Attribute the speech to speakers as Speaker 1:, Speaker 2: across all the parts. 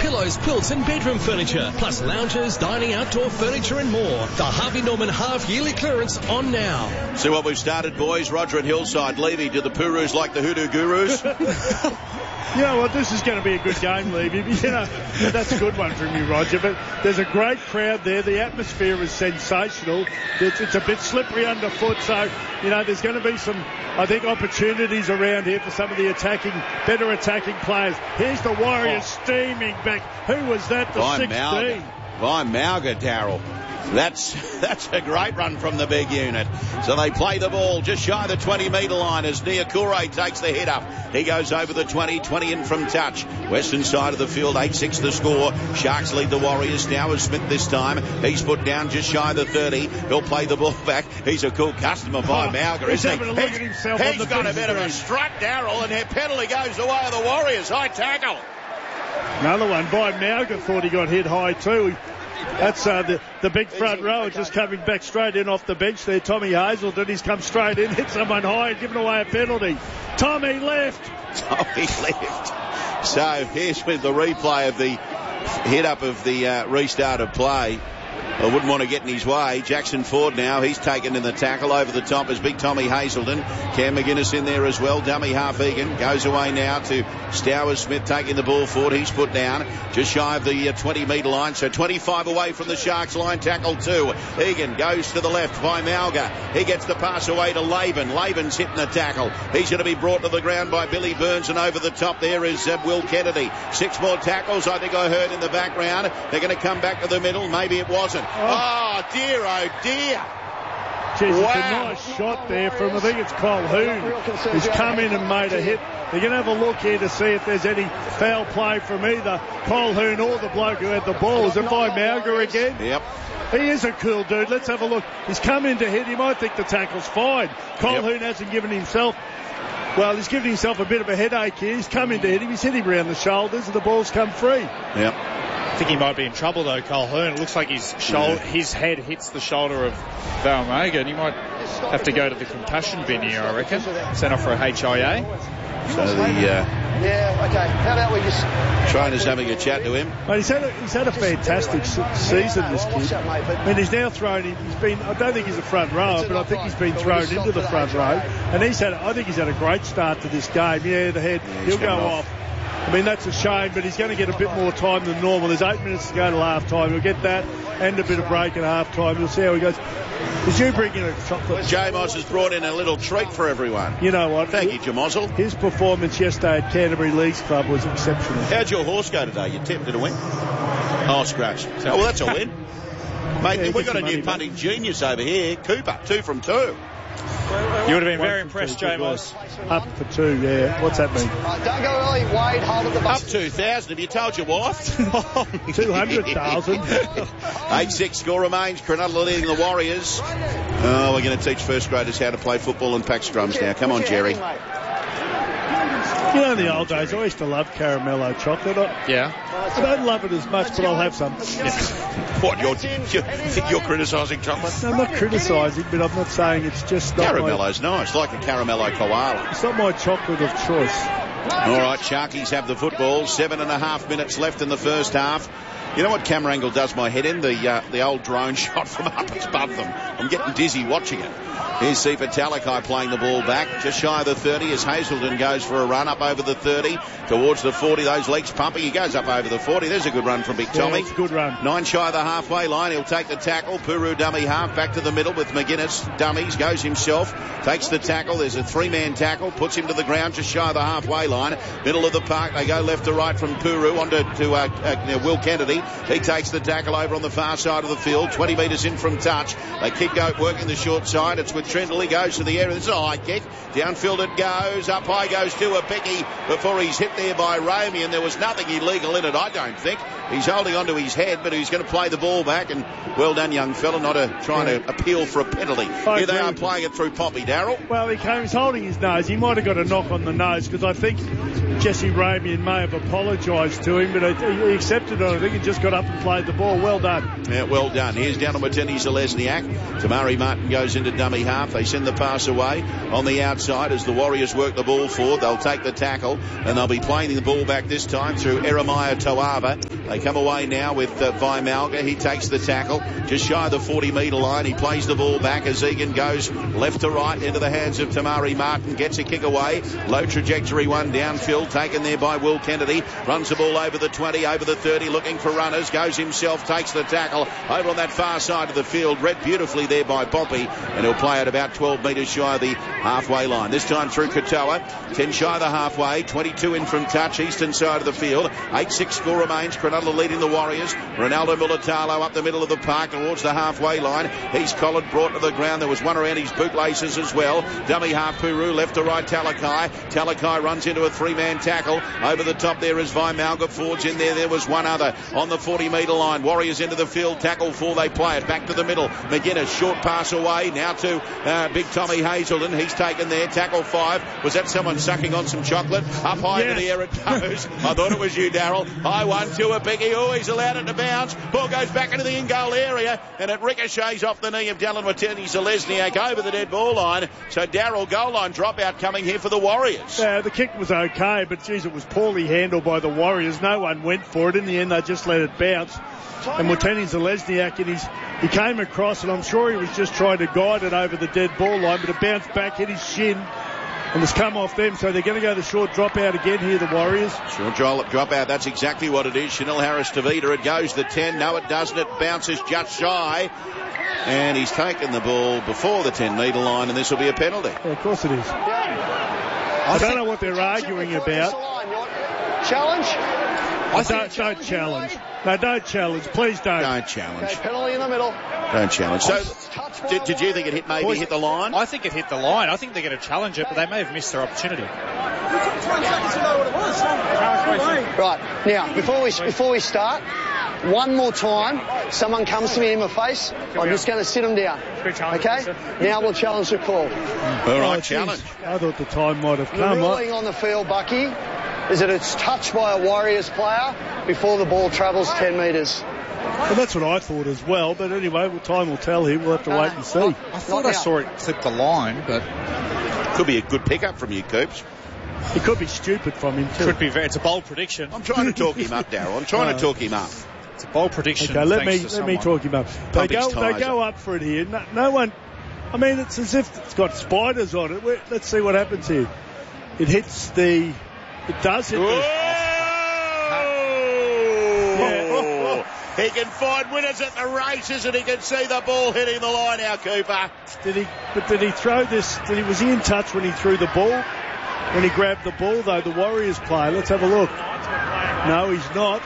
Speaker 1: pillows, quilts and bedroom furniture, plus lounges, dining, outdoor furniture and more. The Harvey Norman half-yearly clearance on now.
Speaker 2: See what we've started, boys. Roger at Hillside. Levy, do the Purus like the Hoodoo Gurus?
Speaker 3: You know what, this is going to be a good game, Levy. You know, that's a good one from you, Roger. But there's a great crowd there. The atmosphere is sensational. It's a bit slippery underfoot, so, you know, there's going to be some, I think, opportunities around here for some of the better attacking players. Here's the Warriors steaming back. Who was that? The 16.
Speaker 2: By Malga, Darryl. That's a great run from the big unit. So they play the ball just shy of the 20-metre line as Niakure takes the hit up. He goes over the 20 in from touch. Western side of the field, 8-6 the score. Sharks lead the Warriors. Stowers Smith this time. He's put down just shy of the 30. He'll play the ball back. He's a cool customer by Malga, isn't he? He's got a bit of a strut, Darryl, and penalty goes the way of the Warriors. High tackle.
Speaker 3: Another one by Malga. Thought he got hit high too. That's the big front row just coming back straight in off the bench there. Tommy Hazelton, he's come straight in, hit someone high and given away a penalty. Tommy left.
Speaker 2: So here's with the replay of the hit up of the restart of play. I wouldn't want to get in his way. Jackson Ford now, he's taken in the tackle. Over the top is big Tommy Hazelton. Cam McGuinness in there as well. Dummy half Egan goes away now to Stowers Smith taking the ball forward. He's put down just shy of the 20-metre line, so 25 away from the Sharks line. Tackle 2. Egan goes to the left by Malga. He gets the pass away to Laban. Laban's hitting the tackle. He's going to be brought to the ground by Billy Burns, and over the top there is Will Kennedy. 6 more tackles, I think I heard in the background. They're going to come back to the middle. Maybe it wasn't. Oh dear, oh dear.
Speaker 3: Jeez, wow. It's a nice shot there from, I think it's Colhoun, who's come in and made a hit. They're going to have a look here to see if there's any foul play from either Colhoun or the bloke who had the ball. Is it by Malga again?
Speaker 2: Yep.
Speaker 3: He is a cool dude. Let's have a look. He's come in to hit him. I think the tackle's fine. Colhoun hasn't given himself... Well, he's given himself a bit of a headache here. He's come in to hit him. He's hit him around the shoulders and the ball's come free.
Speaker 2: Yep.
Speaker 4: I think he might be in trouble though, Colhoun. It looks like his head hits the shoulder of Valmaga, and he might have to go to the concussion bin here, I reckon. Sent off for a HIA.
Speaker 2: So the
Speaker 5: How about we just
Speaker 2: trainer's having a chat to him.
Speaker 3: Well, he's had a fantastic season, this kid. I mean, he's now thrown. I don't think he's a front rower, but I think he's been thrown into the front row, and I think he's had a great start to this game. Yeah, the head, he'll go off. I mean, that's a shame, but he's going to get a bit more time than normal. There's 8 minutes to go to half-time. He'll get that and a bit of break at half-time. We'll see how he goes. Did you bring in a chocolate?
Speaker 2: J-Moz has brought in a little treat for everyone.
Speaker 3: You know what?
Speaker 2: Thank you, Jamozzle.
Speaker 3: His performance yesterday at Canterbury Leagues Club was exceptional.
Speaker 2: How'd your horse go today? You tipped it a win? Oh, scratch. Oh, well, that's a win. Mate, we've got a new punting genius over here. Cooper, 2 from 2.
Speaker 4: You would have been very impressed, J-Moz.
Speaker 3: Up for 2, yeah. What's that mean?
Speaker 5: Don't go early, Wade. Hold at the bus.
Speaker 2: Up 2,000. Have you told your wife?
Speaker 3: 200,000.
Speaker 2: 8-6 score remains. Cronulla leading the Warriors. Oh, we're going to teach first graders how to play football and pack scrums now. Come on, Jerry.
Speaker 3: You know, in the old days, I used to love caramello chocolate. I don't love it as much, but I'll have some.
Speaker 2: What, you're criticising chocolate?
Speaker 3: No, I'm not criticising, but I'm not saying it's just not
Speaker 2: Caramello's nice, like a caramello koala.
Speaker 3: It's not my chocolate of choice.
Speaker 2: All right, Sharkies have the football. 7.5 minutes left in the first half. You know what camera angle does my head in? The old drone shot from up above them. I'm getting dizzy watching it. Here's Sifa Talakai playing the ball back. Just shy of the 30 as Hazelton goes for a run up over the 30 towards the 40. Those legs pumping. He goes up over the 40. There's a good run from Big Tommy.
Speaker 3: It's a good run.
Speaker 2: 9 shy of the halfway line. He'll take the tackle. Puru dummy half back to the middle with McGuinness. Dummies. Goes himself. Takes the tackle. There's a 3-man tackle. Puts him to the ground just shy of the halfway line. Middle of the park. They go left to right from Puru onto Will Kennedy. He takes the tackle over on the far side of the field. 20 metres in from touch. They kick out working the short side. It's with Trindle. He goes to the area. This is a high kick. Downfield it goes. Up high goes to a Picky before he's hit there by Ramey, and there was nothing illegal in it, I don't think. He's holding onto his head, but he's going to play the ball back, and well done, young fella, not trying to appeal for a penalty. Here they are playing it through Poppy, Darryl.
Speaker 3: Well, he's holding his nose. He might have got a knock on the nose, because I think Jesse Ramey may have apologised to him, but he accepted it. I think just got up and played the ball. Well done.
Speaker 2: Yeah, well done. Here's down to Watene Zelezniak. Tamari Martin goes into dummy half. They send the pass away on the outside as the Warriors work the ball forward. They'll take the tackle and they'll be playing the ball back this time through Eremiah Toava. They come away now with Vaimalga. He takes the tackle just shy of the 40-metre line. He plays the ball back as Egan goes left to right into the hands of Tamari Martin. Gets a kick away. Low trajectory one downfield taken there by Will Kennedy. Runs the ball over the 20, over the 30, looking for runners. Goes himself, takes the tackle over on that far side of the field. Read beautifully there by Poppy, and he'll play at about 12 metres shy of the halfway line. This time through Katoa. 10 shy of the halfway. 22 in from touch. Eastern side of the field. 8-6 score remains. Cronulla leading the Warriors. Ronaldo Mulatalo up the middle of the park towards the halfway line. He's collared, brought to the ground. There was one around his bootlaces as well. Dummy half Puru, left to right Talakai. Talakai runs into a three-man tackle. Over the top there is Vaimalga. Fords in there. There was one other on the 40-metre line. Warriors into the field. Tackle 4. They play it back to the middle. McGuinness, short pass away. Now to big Tommy Hazelden. He's taken there. Tackle 5. Was that someone sucking on some chocolate? Up high into the air it goes. I thought it was you, Darryl. High one to a biggie. Oh, he's allowed it to bounce. Ball goes back into the in-goal area and it ricochets off the knee of Dallin Watene Zelezniak over the dead ball line. So Darryl, goal line dropout coming here for the Warriors.
Speaker 3: The kick was okay, but geez, it was poorly handled by the Warriors. No one went for it. In the end, they just let it bounce. And Watene Zelezniak, he came across, and I'm sure he was just trying to guide it over the dead ball line, but it bounced back, hit his shin, and it's come off them. So they're going to go the short dropout again here, the Warriors.
Speaker 2: Short dropout, that's exactly what it is. Chanel Harris-Tavita, it goes the 10. No, it doesn't. It bounces just shy. And he's taken the ball before the 10-metre line, and this will be a penalty.
Speaker 3: Yeah, of course it is. I don't know what they're arguing about.
Speaker 5: Challenge?
Speaker 3: Don't challenge. No, don't challenge. Please don't.
Speaker 2: Don't challenge.
Speaker 5: Okay, penalty in the middle.
Speaker 2: Don't challenge. So, did you think it hit the line?
Speaker 4: I think it hit the line. I think they're going to challenge it, but they may have missed their opportunity.
Speaker 5: Right, now, before we start, one more time, someone comes to me in my face, I'm just going to sit them down. Okay? Now we'll challenge the call.
Speaker 2: All right, challenge.
Speaker 3: I thought the time might have
Speaker 5: The
Speaker 3: come.
Speaker 5: ruling on the field, Bucky, is that it's touched by a Warriors player before the ball travels 10 metres.
Speaker 3: Well, that's what I thought as well, but anyway, time will tell here. We'll have to wait and see.
Speaker 4: I thought I saw it clip the line, but
Speaker 2: Could be a good pickup from you, Coops.
Speaker 3: It could be stupid from him too.
Speaker 4: could be it's a bold prediction.
Speaker 2: I'm trying to talk him up, Darryl. I'm trying to talk him up.
Speaker 4: It's a bold prediction.
Speaker 3: Okay, let me talk him up. They
Speaker 2: Pumping's
Speaker 3: go up for it here. No one. I mean, it's as if it's got spiders on it. Let's see what happens here. It hits the. It does hit the.
Speaker 2: He can find winners at the races, and he can see the ball hitting the line now, Cooper.
Speaker 3: Did he throw this? Was he in touch when he threw the ball? When he grabbed the ball, though, the Warriors player. Let's have a look. No, he's not.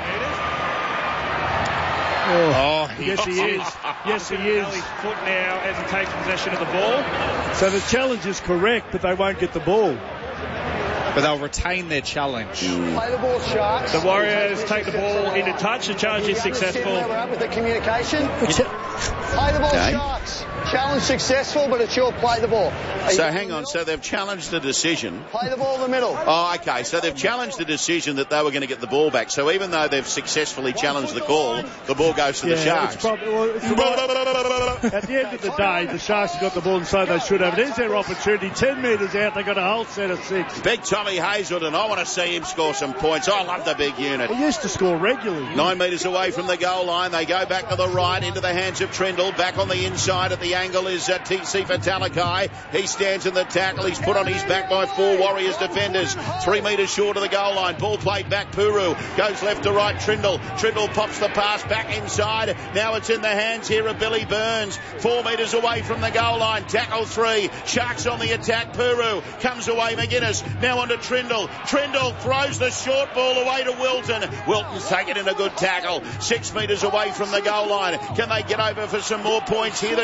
Speaker 3: Yes, he is. Yes, he is.
Speaker 6: His foot now as he takes possession of the ball.
Speaker 3: So the challenge is correct, but they won't get the ball.
Speaker 4: But they'll retain their challenge.
Speaker 5: Play the ball, Sharks.
Speaker 6: The Warriors take the ball into touch. The challenge is successful.
Speaker 5: With the communication. Play the ball, Sharks. Challenge successful, but it's your play the ball.
Speaker 2: So hang on. So they've challenged the decision.
Speaker 5: Play the ball in the middle.
Speaker 2: Oh, okay. So they've challenged the decision that they were going to get the ball back. So even though they've successfully challenged the call, the ball goes to the Sharks.
Speaker 3: At the end of the day, the Sharks have got the ball, and so they should have. It is their opportunity. 10 metres out, they've got a whole set of 6.
Speaker 2: Big Tommy Hazelden. I want to see him score some points. I love the big unit.
Speaker 3: He used to score regularly.
Speaker 2: 9 metres away from the goal line. They go back to the right into the hands of Trindle. Back on the inside at the angle is TC for Talakai. He stands in the tackle. He's put on his back by 4 Warriors defenders. 3 metres short of the goal line. Ball played back. Puru goes left to right. Trindle pops the pass back inside. Now it's in the hands here of Billy Burns. 4 metres away from the goal line. Tackle 3. Sharks on the attack. Puru comes away. McGuinness now onto Trindle. Trindle throws the short ball away to Wilton. Wilton's taken in a good tackle. 6 metres away from the goal line. Can they get over for some more points here? The Sharkies.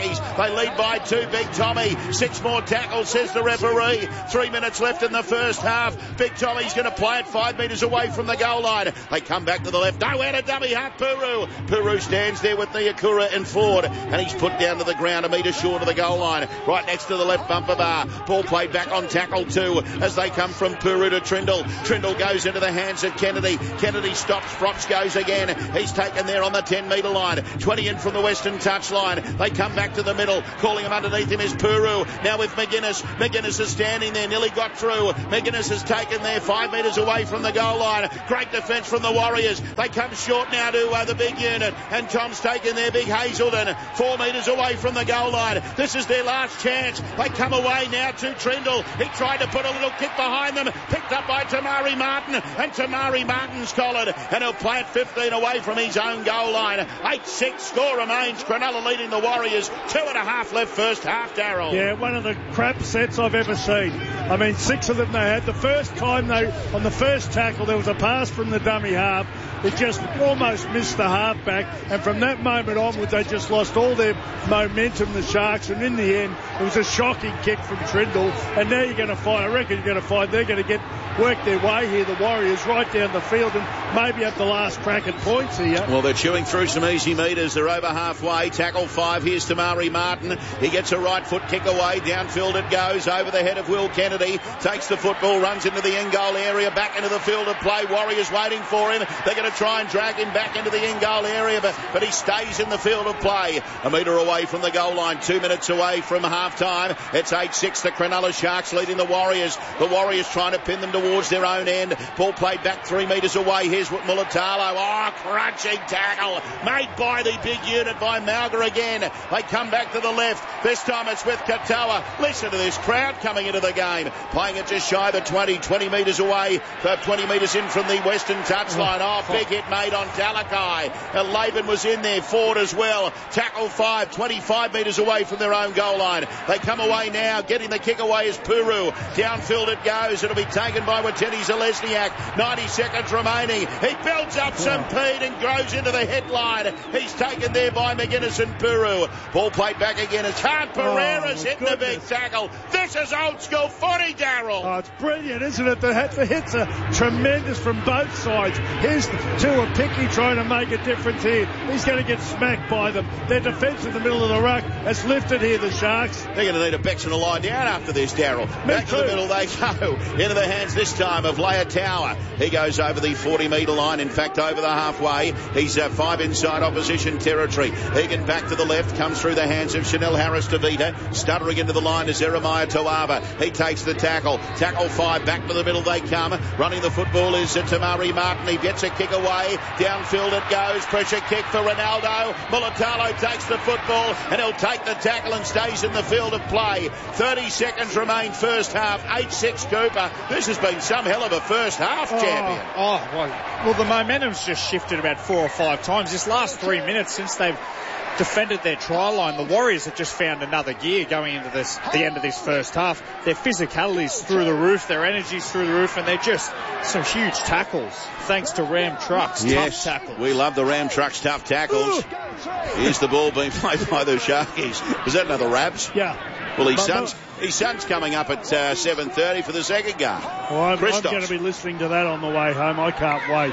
Speaker 2: Sharkies. They lead by 2, Big Tommy. 6 more tackles, says the referee. 3 minutes left in the first half. Big Tommy's going to play it 5 metres away from the goal line. They come back to the left. Nowhere to dummy half Puru. Puru stands there with Niakura and Ford, and he's put down to the ground a metre short of the goal line, right next to the left bumper bar. Ball played back on tackle 2 as they come from Puru to Trindle. Trindle goes into the hands of Kennedy. Kennedy stops. Frops goes again. He's taken there on the 10-metre line. 20 in from the western touch line. They come back to the middle. Calling him underneath him is Puru. Now with McGuinness. McGuinness is standing there. Nearly got through. McGuinness has taken there 5 metres away from the goal line. Great defence from the Warriors. They come short now to the big unit. And Tom's taken there. Big Hazelden. 4 metres away from the goal line. This is their last chance. They come away now to Trindle. He tried to put a little kick behind them. Picked up by Tamari Martin. And Tamari Martin's collared. And he'll play it 15 away from his own goal line. 8-6 score remains. Cronulla leading the Warriors. 2.5 left first half, Darryl.
Speaker 3: Yeah, one of the crap sets I've ever seen. I mean, 6 of them they had. The first time on the first tackle, there was a pass from the dummy half. It just almost missed the halfback. And from that moment onward, they just lost all their momentum, the Sharks. And in the end, it was a shocking kick from Trindle. And now you're going to find, I reckon you're going to find they're going to work their way here, the Warriors, right down the field and maybe have the last crack at points here.
Speaker 2: Well, they're chewing through some easy metres. They're over halfway. Tackle 5. Here's Tamari Martin. He gets a right foot kick away. Downfield it goes. Over the head of Will Kennedy. Takes the football. Runs into the end goal area. Back into the field of play. Warriors waiting for him. They're going to try and drag him back into the end goal area, but he stays in the field of play. A metre away from the goal line. 2 minutes away from half time. It's 8-6. The Cronulla Sharks leading the Warriors. The Warriors trying to pin them towards their own end. Ball played back 3 metres away. Here's Mulatalo. Oh, crunching tackle made by the big unit by Malga again. They come back to the left. This time it's with Katoa. Listen to this crowd coming into the game. Playing it just shy of the 20 metres away. 20 metres in from the western touchline. Oh, big hit made on Talakai. And Laban was in there. Ford as well. Tackle 5, 25 metres away from their own goal line. They come away now. Getting the kick away is Puru. Downfield it goes. It'll be taken by Wateni Zalesniak. 90 seconds remaining. He builds up some speed and grows into the headline. He's taken there by McGuinness and Puru. Ball played back again as Hart Pereira's hitting the big tackle. This is old school footy, Darryl.
Speaker 3: Oh, it's brilliant, isn't it? The hits are tremendous from both sides. Here's Tua Picky trying to make a difference here. He's going to get smacked by them. Their defence in the middle of the ruck has lifted here, the Sharks.
Speaker 2: They're going to need a Bex and a lie down after this, Darryl. Back to the middle they go. Into the hands this time of Leia Tower. He goes over the 40-metre line. In fact, over the halfway. He's 5 inside opposition territory. Egan back to the left. Comes through the hands of Chanel Harris-Tavita. Stuttering into the line is Jeremiah Tawaba. He takes the tackle. Tackle 5. Back to the middle they come. Running the football is Tamari Martin. He gets a kick away. Downfield it goes. Pressure kick for Ronaldo. Mulatalo takes the football and he'll take the tackle and stays in the field of play. 30 seconds remain first half. 8-6 Cooper. This has been some hell of a first half, champion.
Speaker 4: Well, the momentum's just shifted about 4 or 5 times. This last 3 minutes since they've defended their try line, the Warriors have just found another gear going into the end of this first half. Their physicality's through the roof, their energy's through the roof, and they're just some huge tackles thanks to Ram Trucks.
Speaker 2: Yes,
Speaker 4: tough tackles.
Speaker 2: We love the Ram Trucks tough tackles. Here's the ball being played by the Sharkies. Is that another Rabs?
Speaker 3: Yeah.
Speaker 2: Well, his son's coming up at 7:30 for the second game.
Speaker 3: Well, I'm going to be listening to that on the way home. I can't wait.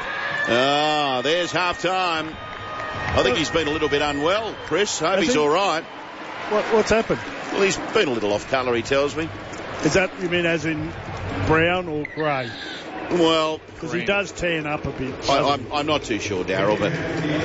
Speaker 2: There's half time. I think he's been a little bit unwell, Chris. Hope he's all right.
Speaker 3: What's happened?
Speaker 2: Well, he's been a little off colour, he tells me.
Speaker 3: Is that, you mean as in brown or grey?
Speaker 2: Well,
Speaker 3: because he does tan up a bit.
Speaker 2: I'm not too sure, Darryl, but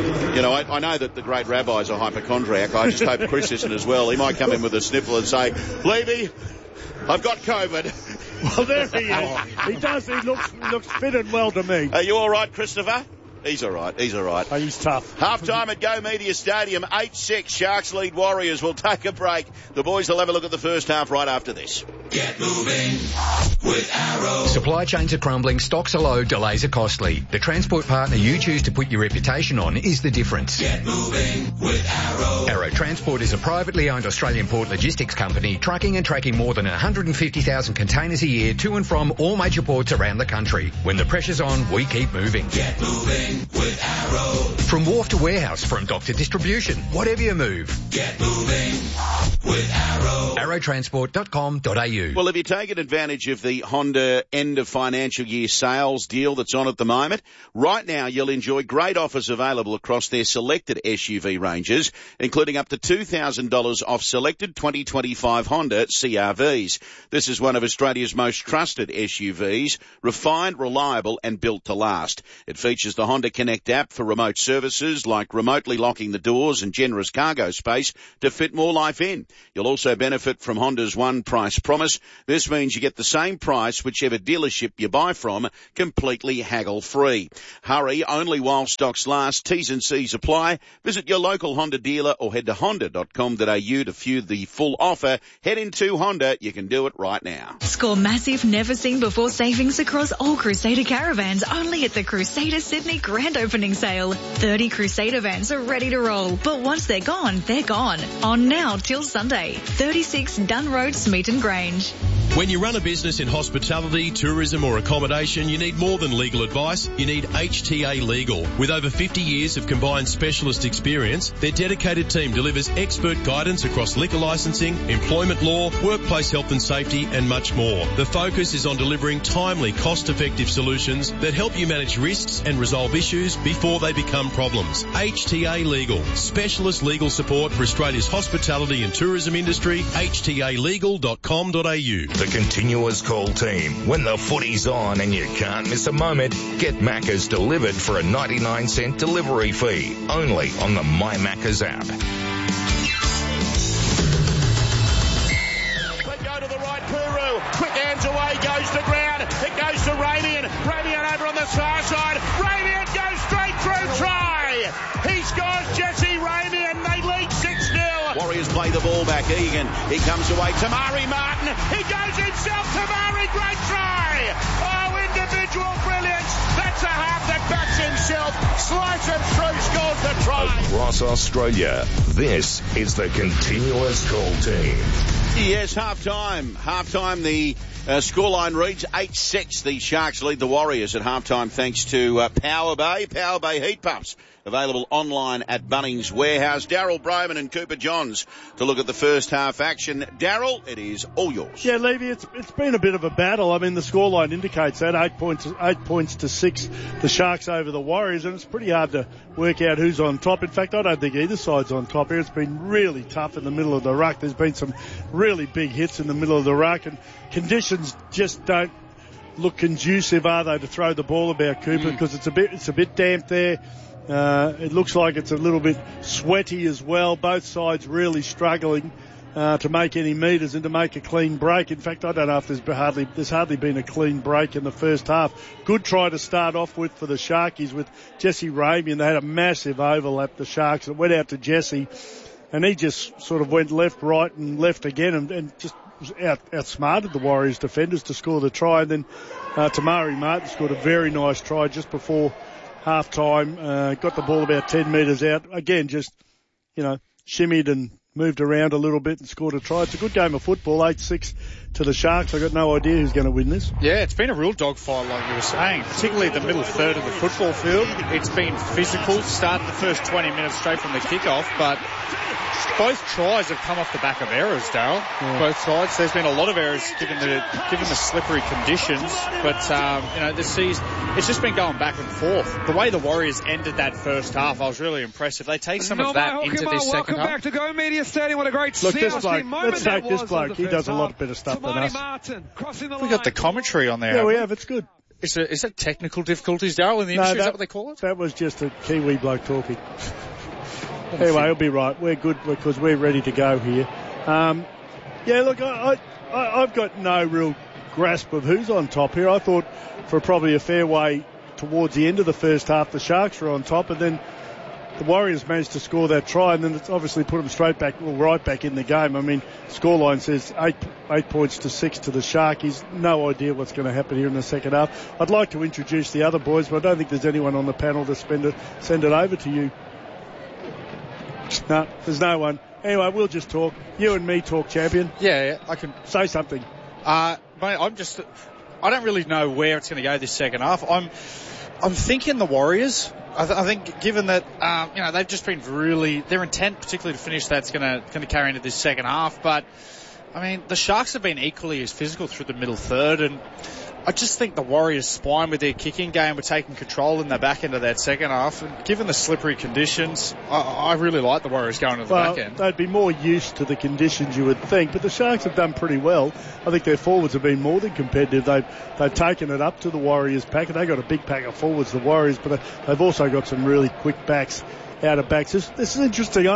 Speaker 2: I know that the great rabbi's a hypochondriac. I just hope Chris isn't as well. He might come in with a sniffle and say, Levy, I've got COVID.
Speaker 3: Well, there he is. He does. He looks fit and well to me.
Speaker 2: Are you all right, Christopher? He's all right.
Speaker 3: Oh, he's tough.
Speaker 2: Half-time at Go Media Stadium. 8-6. Sharks lead Warriors. We'll take a break. The boys will have a look at the first half right after this.
Speaker 7: Get moving with Arrow.
Speaker 8: Supply chains are crumbling, stocks are low, delays are costly. The transport partner you choose to put your reputation on is the difference.
Speaker 7: Get moving with Arrow.
Speaker 8: Arrow Transport is a privately owned Australian port logistics company trucking and tracking more than 150,000 containers a year to and from all major ports around the country. When the pressure's on, we keep moving.
Speaker 7: Get moving with Arrow.
Speaker 8: From wharf to warehouse, from dock to distribution, whatever you move.
Speaker 7: Get moving with Arrow.
Speaker 8: arrowtransport.com.au.
Speaker 2: Well, have you taken advantage of the Honda end of financial year sales deal that's on at the moment? Right now, you'll enjoy great offers available across their selected SUV ranges, including up to $2,000 off selected 2025 Honda CR-Vs. This is one of Australia's most trusted SUVs, refined, reliable and built to last. It features the Honda Connect app for remote services like remotely locking the doors and generous cargo space to fit more life in. You'll also benefit from Honda's one price promise. This means you get the same price whichever dealership you buy from, completely haggle-free. Hurry, only while stocks last. T's and C's apply. Visit your local Honda dealer or head to honda.com.au to view the full offer. Head into Honda. You can do it right now.
Speaker 9: Score massive, never-seen-before savings across all Crusader caravans only at the Crusader Sydney Grand Opening Sale. 30 Crusader vans are ready to roll, but once they're gone, they're gone. On now till Sunday. 36 Dunn Road, Smeaton Grange.
Speaker 1: When you run a business in hospitality, tourism or accommodation, you need more than legal advice. You need HTA Legal. With over 50 years of combined specialist experience, their dedicated team delivers expert guidance across liquor licensing, employment law, workplace health and safety and much more. The focus is on delivering timely, cost-effective solutions that help you manage risks and resolve issues before they become problems. HTA Legal. Specialist legal support for Australia's hospitality and tourism industry. HTAlegal.com.au.
Speaker 10: The Continuous Call team. When the footy's on and you can't miss a moment, get Macca's delivered for a 99-cent delivery fee. Only on the My Macca's app.
Speaker 11: Let go to the right, Puru. Quick hands away, goes to ground. It goes to Ramian. Ramian over on the far side. Ramian goes straight through, try. He scores, Jesse Ramian. They lead 6-0.
Speaker 2: Warriors play the ball back. Egan. He comes away. Tamari Martin. He goes himself. Tamari, great try. Oh, individual brilliance. That's a half that backs himself. Slides it through, scores the try.
Speaker 10: Across Australia, this is the Continuous Call team.
Speaker 2: Yes, half-time. Half-time, the scoreline reads 8-6. The Sharks lead the Warriors at half-time thanks to Power Bay. Power Bay heat pumps. Available online at Bunnings Warehouse. Daryl Broman and Cooper Johns to look at the first half action. Daryl, it is all yours.
Speaker 3: Yeah, Levy, it's been a bit of a battle. I mean, the scoreline indicates that 8 points to 6, the Sharks over the Warriors, and it's pretty hard to work out who's on top. In fact, I don't think either side's on top here. It's been really tough in the middle of the ruck. There's been some really big hits in the middle of the ruck, and conditions just don't look conducive, are they, to throw the ball about, Cooper, because it's a bit damp there. It looks like it's a little bit sweaty as well. Both sides really struggling to make any metres and to make a clean break. In fact, I don't know if there's hardly been a clean break in the first half. Good try to start off with for the Sharkies with Jesse Ramian. They had a massive overlap, the Sharks. It went out to Jesse, and he just sort of went left, right, and left again, and just outsmarted the Warriors defenders to score the try. And then Tamari Martin scored a very nice try just before half-time, got the ball about 10 metres out. Again, just, shimmied and moved around a little bit and scored a try. It's a good game of football, 8-6 to the Sharks. I've got no idea who's going to win this.
Speaker 4: Yeah, it's been a real dogfight, like you were saying, particularly the middle third of the football field. It's been physical, started the first 20 minutes straight from the kickoff, but both tries have come off the back of errors, Darryl. Yeah. Both sides. There's been a lot of errors given the slippery conditions, but this season it's just been going back and forth. The way the Warriors ended that first half, I was really impressed. If they take some of that into this second half.
Speaker 12: Welcome back to Go Media Stadium. What a great
Speaker 3: Look, this bloke, let's take this bloke. He does a lot better stuff than us.
Speaker 4: We got the commentary on there.
Speaker 3: Yeah, we have. It's good.
Speaker 4: Is that technical difficulties, Darryl, in the industry? Is that what they call it?
Speaker 3: That was just a Kiwi bloke talking. Anyway, he'll be right. We're good because we're ready to go here. Look, I've got no real grasp of who's on top here. I thought for probably a fair way towards the end of the first half, the Sharks were on top, and then the Warriors managed to score that try, and then it's obviously put them right back in the game. I mean, scoreline says 8 points to 6 to the Sharkies. No idea what's going to happen here in the second half. I'd like to introduce the other boys, but I don't think there's anyone on the panel to send it over to you. No, there's no one. Anyway, we'll just talk. You and me talk, champion.
Speaker 4: Yeah, I can
Speaker 3: say something.
Speaker 4: Mate, I don't really know where it's going to go this second half. I'm thinking the Warriors. I think given that, they've just been their intent particularly to finish that's going to carry into this second half. But, I mean, the Sharks have been equally as physical through the middle third, and I just think the Warriors' spine with their kicking game were taking control in the back end of that second half. And given the slippery conditions, I really like the Warriors going to the back end.
Speaker 3: They'd be more used to the conditions, you would think. But the Sharks have done pretty well. I think their forwards have been more than competitive. They've taken it up to the Warriors' pack. And they've got a big pack of forwards, the Warriors. But they've also got some really quick backs out of backs. This is interesting.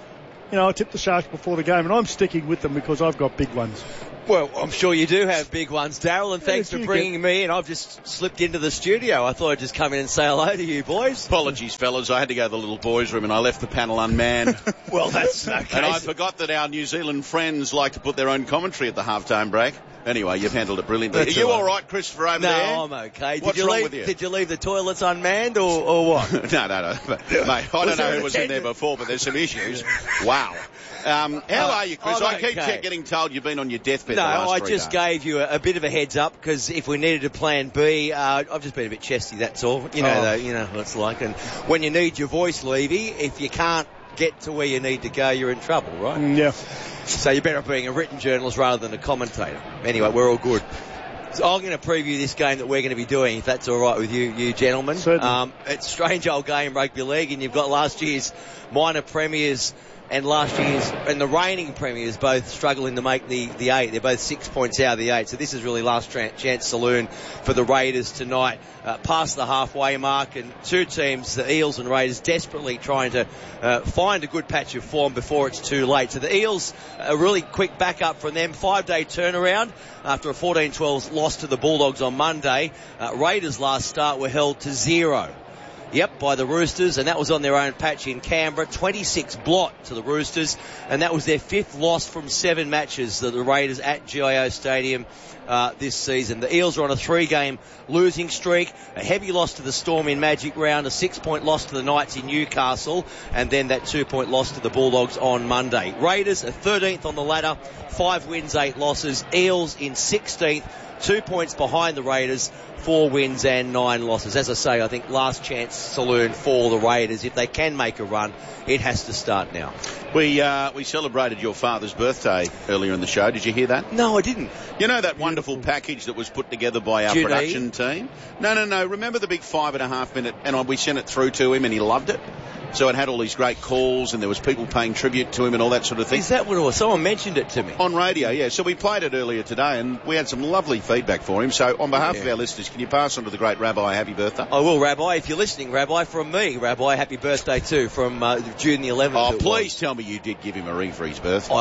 Speaker 3: I tipped the Sharks before the game, and I'm sticking with them because I've got big ones.
Speaker 13: Well, I'm sure you do have big ones, Daryl, and thanks for bringing me in. I've just slipped into the studio. I thought I'd just come in and say hello to you, boys.
Speaker 2: Apologies, fellas. I had to go to the little boys' room and I left the panel unmanned.
Speaker 13: Well, that's okay.
Speaker 2: And I forgot that our New Zealand friends like to put their own commentary at the halftime break. Anyway, you've handled it brilliantly. Are you all right, Christopher, over there?
Speaker 13: No, I'm okay.
Speaker 2: What's wrong with you?
Speaker 13: Did you leave the toilets unmanned or what?
Speaker 2: No. Mate, I don't know who was in there before, but there's some issues. Wow. How are you, Chris? I keep getting told you've been on your deathbed the last 3 days.
Speaker 13: I just gave you a bit of a heads up because if we needed a plan B, I've just been a bit chesty, that's all. You know what it's like. And when you need your voice, Levy, if you can't get to where you need to go, you're in trouble, right?
Speaker 3: Yeah.
Speaker 13: So you're better off being a written journalist rather than a commentator. Anyway, we're all good. So I'm going to preview this game that we're going to be doing, if that's all right with you gentlemen.
Speaker 3: Certainly.
Speaker 13: It's a strange old game, rugby league, and you've got last year's minor premiers and last year's and the reigning premiers both struggling to make the 8. They're both 6 points out of the 8. So this is really last chance saloon for the Raiders tonight. Past the halfway mark, and two teams, the Eels and Raiders, desperately trying to find a good patch of form before it's too late. So the Eels, a really quick backup from them, 5-day turnaround after a 14-12 loss to the Bulldogs on Monday. Raiders' last start were held to 0. Yep, by the Roosters, and that was on their own patch in Canberra. 26 blot to the Roosters, and that was their 5th loss from 7 matches, the Raiders at GIO Stadium this season. The Eels are on a 3-game losing streak, a heavy loss to the Storm in Magic Round, a 6-point loss to the Knights in Newcastle, and then that 2-point loss to the Bulldogs on Monday. Raiders are 13th on the ladder, 5 wins, 8 losses. Eels in 16th, 2 points behind the Raiders, 4 wins and 9 losses. As I say, I think last chance saloon for the Raiders. If they can make a run, it has to start now.
Speaker 2: We celebrated your father's birthday earlier in the show. Did you hear that?
Speaker 13: No, I didn't.
Speaker 2: You know that wonderful package that was put together by our production team? No. Remember the big 5.5 minute, and we sent it through to him and he loved it? So it had all these great calls and there was people paying tribute to him and all that sort of thing.
Speaker 13: Is that what it was? Someone mentioned it to me.
Speaker 2: On radio, yeah. So we played it earlier today and we had some lovely feedback for him. So on behalf of our listeners, can you pass on to the great Rabbi happy birthday?
Speaker 13: I will, Rabbi. If you're listening, Rabbi, from me, Rabbi, happy birthday too, from June the 11th.
Speaker 2: Oh, please tell me you did give him a ring for his birthday.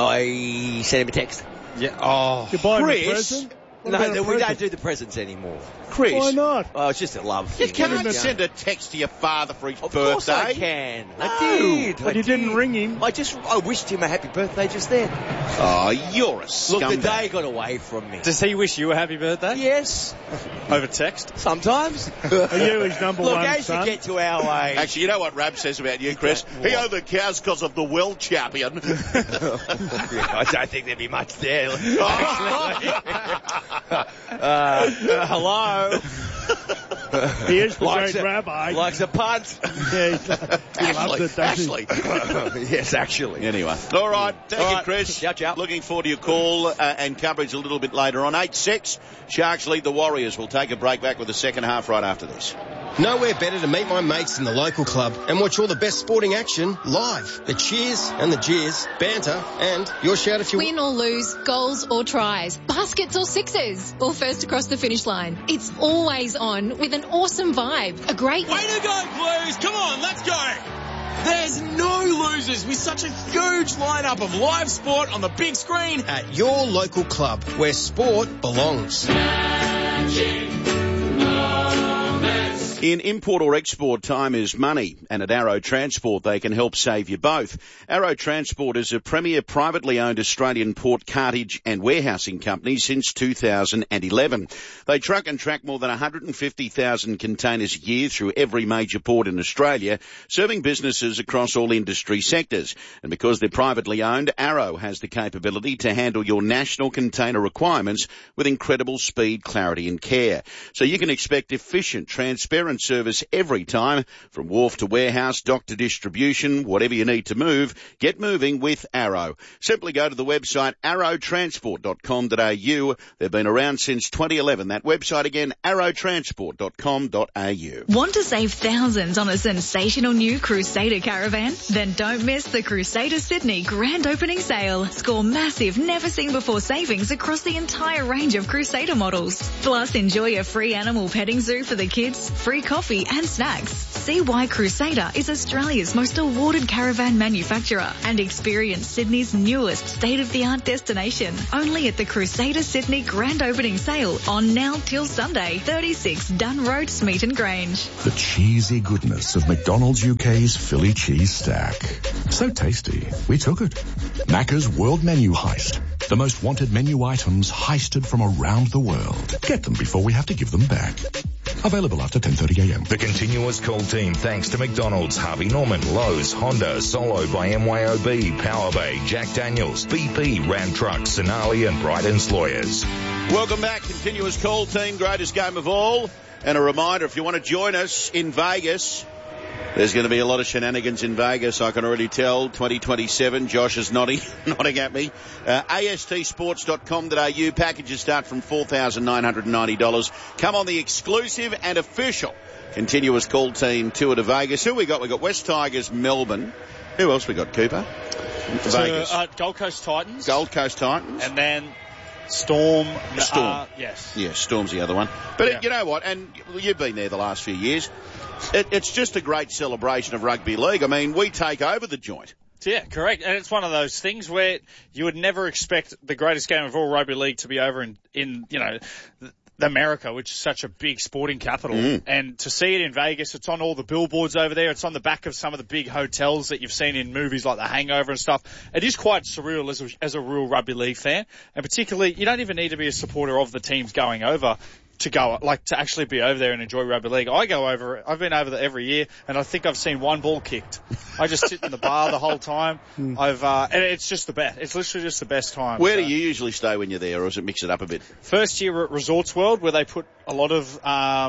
Speaker 13: I sent him a text.
Speaker 2: Yeah. Oh,
Speaker 3: you buy him a present?
Speaker 13: No, we don't do the presents anymore.
Speaker 2: Chris.
Speaker 3: Why not?
Speaker 13: Oh, it's just a love thing.
Speaker 2: You can't send a text to your father for his birthday.
Speaker 13: Of course I can.
Speaker 2: No.
Speaker 13: I did.
Speaker 3: But you didn't ring him.
Speaker 13: I wished him a happy birthday just then.
Speaker 2: Oh, you're a scumbag.
Speaker 13: Look, the day got away from me.
Speaker 4: Does he wish you a happy birthday?
Speaker 13: Yes.
Speaker 4: Over text?
Speaker 13: Sometimes.
Speaker 3: Are you his number
Speaker 13: Look,
Speaker 3: one
Speaker 13: as
Speaker 3: son?
Speaker 13: you get to our age...
Speaker 2: Actually, you know what Rab says about you, Chris? He overcows because of the world champion.
Speaker 13: I don't think there'd be much there. Hello.
Speaker 3: He is the great rabbi.
Speaker 13: Likes a punt.
Speaker 3: Yeah, he loves it, doesn't he?
Speaker 13: Yes, actually.
Speaker 2: Anyway. All right. Thank you, Chris.
Speaker 13: Ciao.
Speaker 2: Looking forward to your call and coverage a little bit later on. 8-6. Sharks lead the Warriors. We'll take a break back with the second half right after this.
Speaker 14: Nowhere better to meet my mates than the local club and watch all the best sporting action live. The cheers and the jeers, banter, and your shout if you
Speaker 15: win or lose, goals or tries, baskets or sixes, or first across the finish line. It's always on with an awesome vibe. A great
Speaker 16: way to go, Blues! Come on, let's go! There's no losers with such a huge lineup of live sport on the big screen
Speaker 14: at your local club where sport belongs.
Speaker 7: Magic Moments.
Speaker 2: In import or export, time is money, and at Arrow Transport they can help save you both. Arrow Transport is a premier privately owned Australian port cartage and warehousing company since 2011. They truck and track more than 150,000 containers a year through every major port in Australia, serving businesses across all industry sectors. And because they're privately owned, Arrow has the capability to handle your national container requirements with incredible speed, clarity and care. So you can expect efficient, transparent service every time, from wharf to warehouse, dock to distribution, whatever you need to move, get moving with Arrow. Simply go to the website arrowtransport.com.au. They've been around since 2011. That website again, arrowtransport.com.au.
Speaker 9: Want to save thousands on a sensational new Crusader caravan? Then don't miss the Crusader Sydney grand opening sale. Score massive, never-seen-before savings across the entire range of Crusader models. Plus, enjoy a free animal petting zoo for the kids, free coffee and snacks. See why Crusader is Australia's most awarded caravan manufacturer and experience Sydney's newest state-of-the-art destination. Only at the Crusader Sydney grand opening sale on now till Sunday, 36 Dunn Road, Smeaton Grange.
Speaker 17: The cheesy goodness of McDonald's UK's Philly cheese stack. So tasty, we took it. Macca's World Menu Heist. The most wanted menu items heisted from around the world. Get them before we have to give them back. Available after 10:30 a.m.
Speaker 10: The continuous call team thanks to McDonald's, Harvey Norman, Lowe's, Honda, Solo by MYOB, Power Bay, Jack Daniels, BP, Ram Trucks, Sonali and Bryden's Lawyers.
Speaker 2: Welcome back, continuous call team, greatest game of all. And a reminder, if you want to join us in Vegas, there's going to be a lot of shenanigans in Vegas, I can already tell. 2027, Josh is nodding at me. ASTsports.com.au, packages start from $4,990. Come on the exclusive and official continuous call team tour to Vegas. Who we got? We got West Tigers, Melbourne. Who else we got, Cooper? Vegas.
Speaker 4: Gold Coast Titans.
Speaker 2: Gold Coast Titans.
Speaker 4: And then Storm.
Speaker 2: Yes. Yeah, Storm's the other one. But you know what? And you've been there the last few years. It's just a great celebration of rugby league. I mean, we take over the joint.
Speaker 4: Yeah, correct. And it's one of those things where you would never expect the greatest game of all rugby league to be over in America, which is such a big sporting capital. And to see it in Vegas, it's on all the billboards over there. It's on the back of some of the big hotels that you've seen in movies like The Hangover and stuff. It is quite surreal as a real rugby league fan. And particularly, you don't even need to be a supporter of the teams going over to actually be over there and enjoy rugby league. I go over it. I've been over there every year, and I think I've seen one ball kicked. I just sit in the bar the whole time. And it's just the best. It's literally just the best time.
Speaker 2: Where do you usually stay when you're there, or does it mix it up a bit?
Speaker 4: First year at Resorts World, where they put a lot of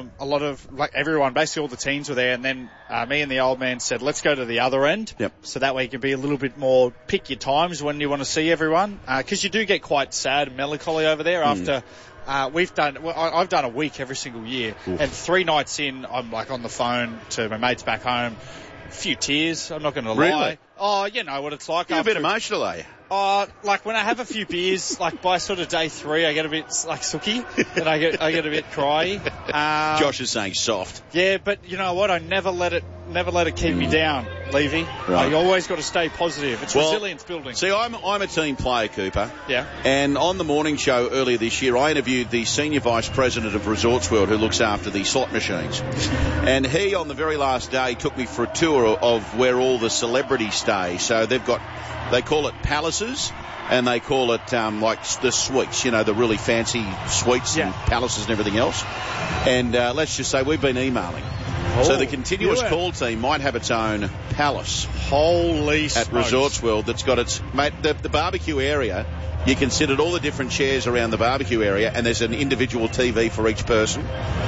Speaker 4: like everyone, basically all the teams were there, and then me and the old man said, let's go to the other end.
Speaker 2: Yep.
Speaker 4: So that way you can be a little bit more, pick your times when you want to see everyone, because you do get quite sad and melancholy over there after. I've done a week every single year. Oof. And 3 nights in, I'm like on the phone to my mates back home. A few tears, I'm not going to lie.
Speaker 2: Really?
Speaker 4: Oh, you know what it's like.
Speaker 2: You're a bit emotional, are you?
Speaker 4: Like when I have a few beers, like by sort of day 3, I get a bit like sooky, and I get a bit cryy.
Speaker 2: Josh is saying soft.
Speaker 4: Yeah, but you know what? I never let it keep me down, Levy.
Speaker 2: Right.
Speaker 4: You always got to stay positive. It's resilience building.
Speaker 2: See, I'm a team player, Cooper.
Speaker 4: Yeah.
Speaker 2: And on the morning show earlier this year, I interviewed the senior vice president of Resorts World, who looks after the slot machines. And he, on the very last day, took me for a tour of where all the celebrities stay. So they call it palaces, and they call it like the suites, you know, the really fancy suites and palaces and everything else. And let's just say we've been emailing. So the continuous call team might have its own palace.
Speaker 4: Holy smokes.
Speaker 2: At Resorts World that's got its... Mate, the barbecue area, you considered all the different chairs around the barbecue area, and there's an individual TV for each person.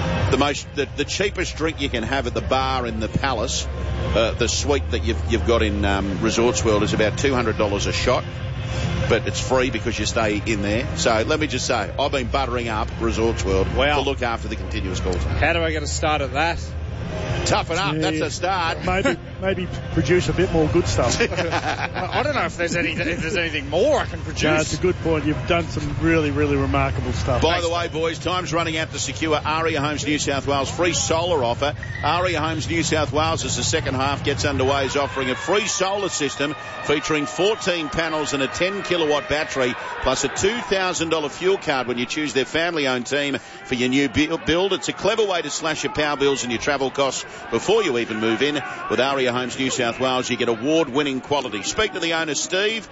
Speaker 2: The cheapest drink you can have at the bar in the palace, the suite that you've got in Resorts World, is about $200 a shot. But it's free because you stay in there. So let me just say, I've been buttering up Resorts World to look after the continuous call team.
Speaker 4: How do I get a start at that?
Speaker 2: Toughen up. That's a start.
Speaker 3: Maybe produce a bit more good stuff.
Speaker 4: I don't know if there's anything more I can produce.
Speaker 3: No, it's a good point. You've done some really, really remarkable stuff.
Speaker 2: By the way, boys, time's running out to secure Aria Homes New South Wales free solar offer. Aria Homes New South Wales, as the second half gets underway, is offering a free solar system featuring 14 panels and a 10 kilowatt battery, plus a $2,000 fuel card when you choose their family-owned team for your new build. It's a clever way to slash your power bills and your travel costs before you even move in. With Aria Homes New South Wales, you get award-winning quality. Speak to the owner, Steve,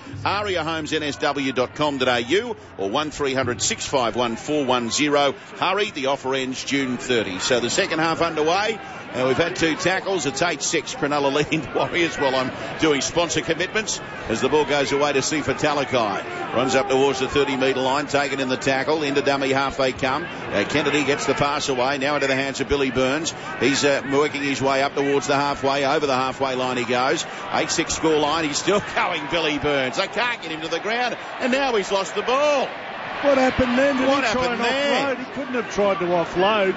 Speaker 2: ariahomesnsw.com.au or 1300 651 410. Hurry, the offer ends June 30. So the second half underway. And we've had 2 tackles. It's 8-6. Cronulla leading the Warriors while I'm doing sponsor commitments as the ball goes away to Sifa Talakai. Runs up towards the 30-metre line, taken in the tackle. Into dummy half they come. Kennedy gets the pass away. Now into the hands of Billy Burns. He's working his way up towards the halfway. Over the halfway line he goes. 8-6 score line. He's still going, Billy Burns. They can't get him to the ground. And now he's lost the ball.
Speaker 3: What happened then?
Speaker 2: What happened there?
Speaker 3: He couldn't have tried to offload.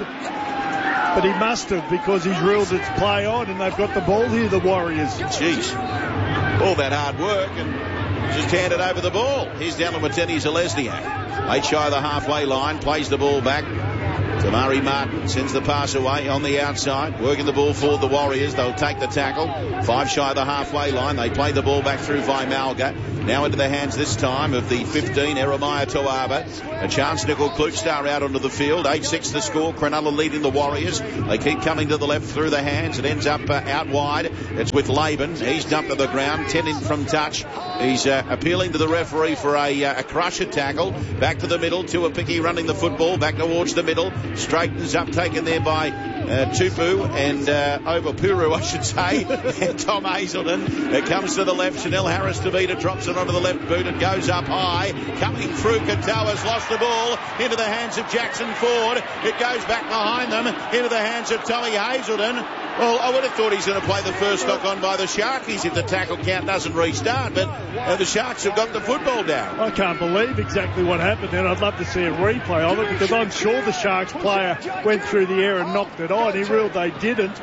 Speaker 3: But he must have, because he's ruled its play on and they've got the ball here, the Warriors.
Speaker 2: Jeez. All that hard work and just handed over the ball. Here's down to Watene Zelezniak. 8 shy of the halfway line, plays the ball back. Tamari Martin sends the pass away on the outside, working the ball for the Warriors. They'll take the tackle. 5 shy of the halfway line. They play the ball back through Vaimalga. Now into the hands this time of the 15, Eremiah Toava. A chance, Nickel Klutstar out onto the field. 8-6 the score. Cronulla leading the Warriors. They keep coming to the left through the hands. It ends up out wide. It's with Laban. He's dumped to the ground. 10 in from touch. He's appealing to the referee for a crusher tackle. Back to the middle. Tuapiki running the football. Back towards the middle. Straightens up, taken there by Tupu and over Puru, I should say. And Tom Hazelton. It comes to the left. Chanel Harris-Tavita drops it onto the left boot. It goes up high. Coming through, Katoa's lost the ball into the hands of Jackson Ford. It goes back behind them into the hands of Tommy Hazelton. Well, I would have thought he's going to play the first knock on by the Sharkies if the tackle count doesn't restart, but the Sharks have got the football down.
Speaker 3: I can't believe exactly what happened there. I'd love to see a replay of it because I'm sure the Sharks player went through the air and knocked it on. He ruled they didn't.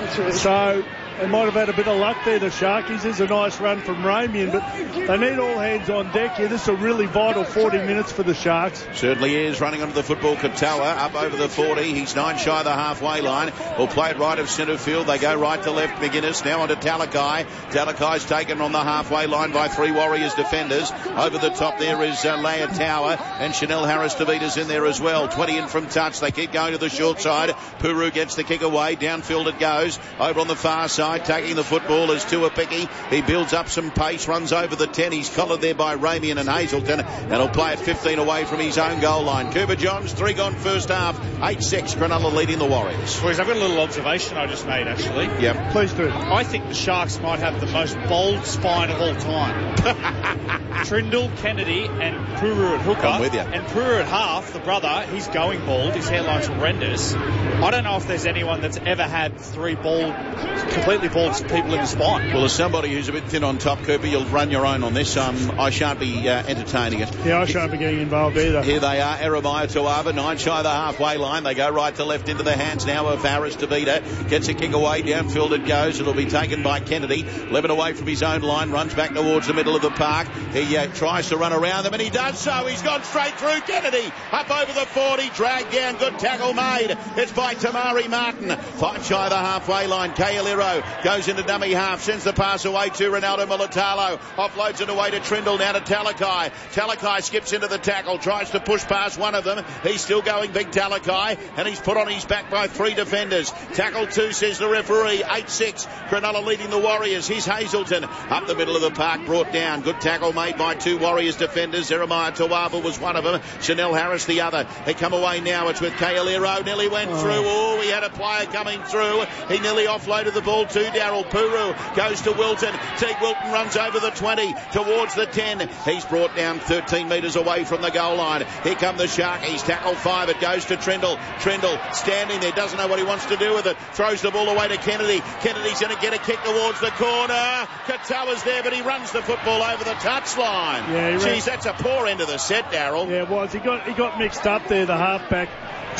Speaker 3: So they might have had a bit of luck there, the Sharkies. There's a nice run from Ramian, but they need all hands on deck here. This is a really vital 40 minutes for the Sharks.
Speaker 2: Certainly is. Running onto the football, Katoa up over the 40. He's 9 shy of the halfway line. Will play it right of centre field. They go right to left. McGuinness now onto Talakai. Talakai's taken on the halfway line by 3 Warriors defenders. Over the top there is Leia Tower and Chanel Harris-Tavita's in there as well. 20 in from touch. They keep going to the short side. Puru gets the kick away. Downfield it goes. Over on the far side. Taking the football is Tuapiki. He builds up some pace, runs over the 10. He's collared there by Ramian and Hazelton, and he'll play it 15 away from his own goal line. Cooper Johns, 3 gone first half, 8-6. Cronulla leading the Warriors.
Speaker 4: Boys, I've got a little observation I just made, actually.
Speaker 2: Yep.
Speaker 3: Please do.
Speaker 4: I think the Sharks might have the most bold spine of all time. Trindle, Kennedy, and Puru at hooker.
Speaker 2: I'm with you.
Speaker 4: And Puru at half, the brother, he's going bald. His hairline's horrendous. I don't know if there's anyone that's ever had 3 completely bald people in the spine.
Speaker 2: Well, as somebody who's a bit thin on top, Cooper, you'll run your own on this. I shan't be entertaining it.
Speaker 3: Yeah, I shan't be getting involved either.
Speaker 2: Here they are, Eremiah Toava, 9 shy of the halfway line. They go right to left into the hands now of Harris-Tavita. Gets a kick away, downfield it goes. It'll be taken by Kennedy. 11 away from his own line, runs back towards the middle of the park. He tries to run around them, and he does so. He's gone straight through Kennedy. Up over the 40, dragged down, good tackle made. It's by Tamari Martin. 5 shy of the halfway line. Kaeliro goes into dummy half, sends the pass away to Ronaldo Militalo. Offloads it away to Trindle, now to Talakai. Talakai skips into the tackle, tries to push past one of them. He's still going, big Talakai, and he's put on his back by 3 defenders. Tackle 2, says the referee. 8-6. Cronulla leading the Warriors. Here's Hazelton. Up the middle of the park, brought down. Good tackle made by 2 Warriors defenders. Eremiah Toava was one of them. Chanel Harris the other. They come away now. It's with Kaeliro. Nearly went through. Oh, he had a player coming through. He nearly offloaded the ball to Daryl Puru. Goes to Wilton. Teague Wilton runs over the 20 towards the 10. He's brought down 13 metres away from the goal line. Here come the Sharkies. Tackle 5. It goes to Trindle. Trindle standing there. Doesn't know what he wants to do with it. Throws the ball away to Kennedy. Kennedy's going to get a kick towards the corner. Katoa's there, but he runs the football over the touchline. Yeah, that's a poor end of the set, Daryl.
Speaker 3: Yeah, it was. He got mixed up there, the halfback.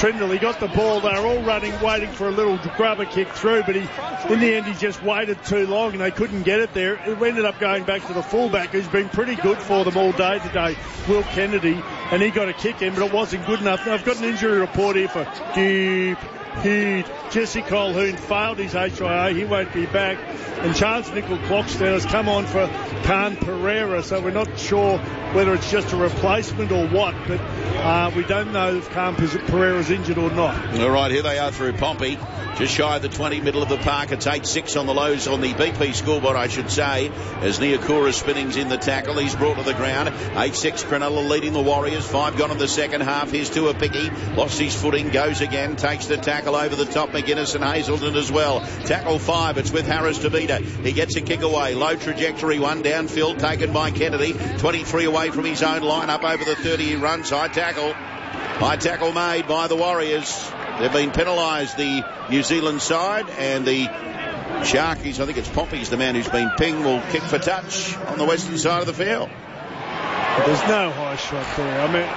Speaker 3: Trindle. He got the ball. They were all running, waiting for a little grubber kick through, but in the end he just waited too long and they couldn't get it there. It ended up going back to the fullback, who's been pretty good for them all day today, Will Kennedy, and he got a kick in, but it wasn't good enough. Now, I've got an injury report here for Deep Heat. Jesse Colquhoun failed his HIA. He won't be back. And Charles Nickel Clockstown has come on for Khan Pereira, so we're not sure whether it's just a replacement or what, but we don't know if Khan Pereira's injured or not.
Speaker 2: All right, here they are through Pompey. Just shy of the 20, middle of the park. It's 8-6 on the lows, on the BP scoreboard, I should say, as Niakura spinning's in the tackle. He's brought to the ground. 8-6, Cronulla leading the Warriors. 5 gone in the second half. Here's Tuapiki. Lost his footing, goes again, takes the tackle over the top. McGuinness and Hazelton as well. Tackle 5, it's with Harris Tavita. He gets a kick away. Low trajectory one, downfield, taken by Kennedy. 23 away from his own line, up over the 30. He runs. High tackle made by the Warriors. They've been penalised, the New Zealand side, and the Sharkies, I think it's Pompey's the man who's been pinged, will kick for touch on the western side of the field.
Speaker 3: There's no high shot there. I mean,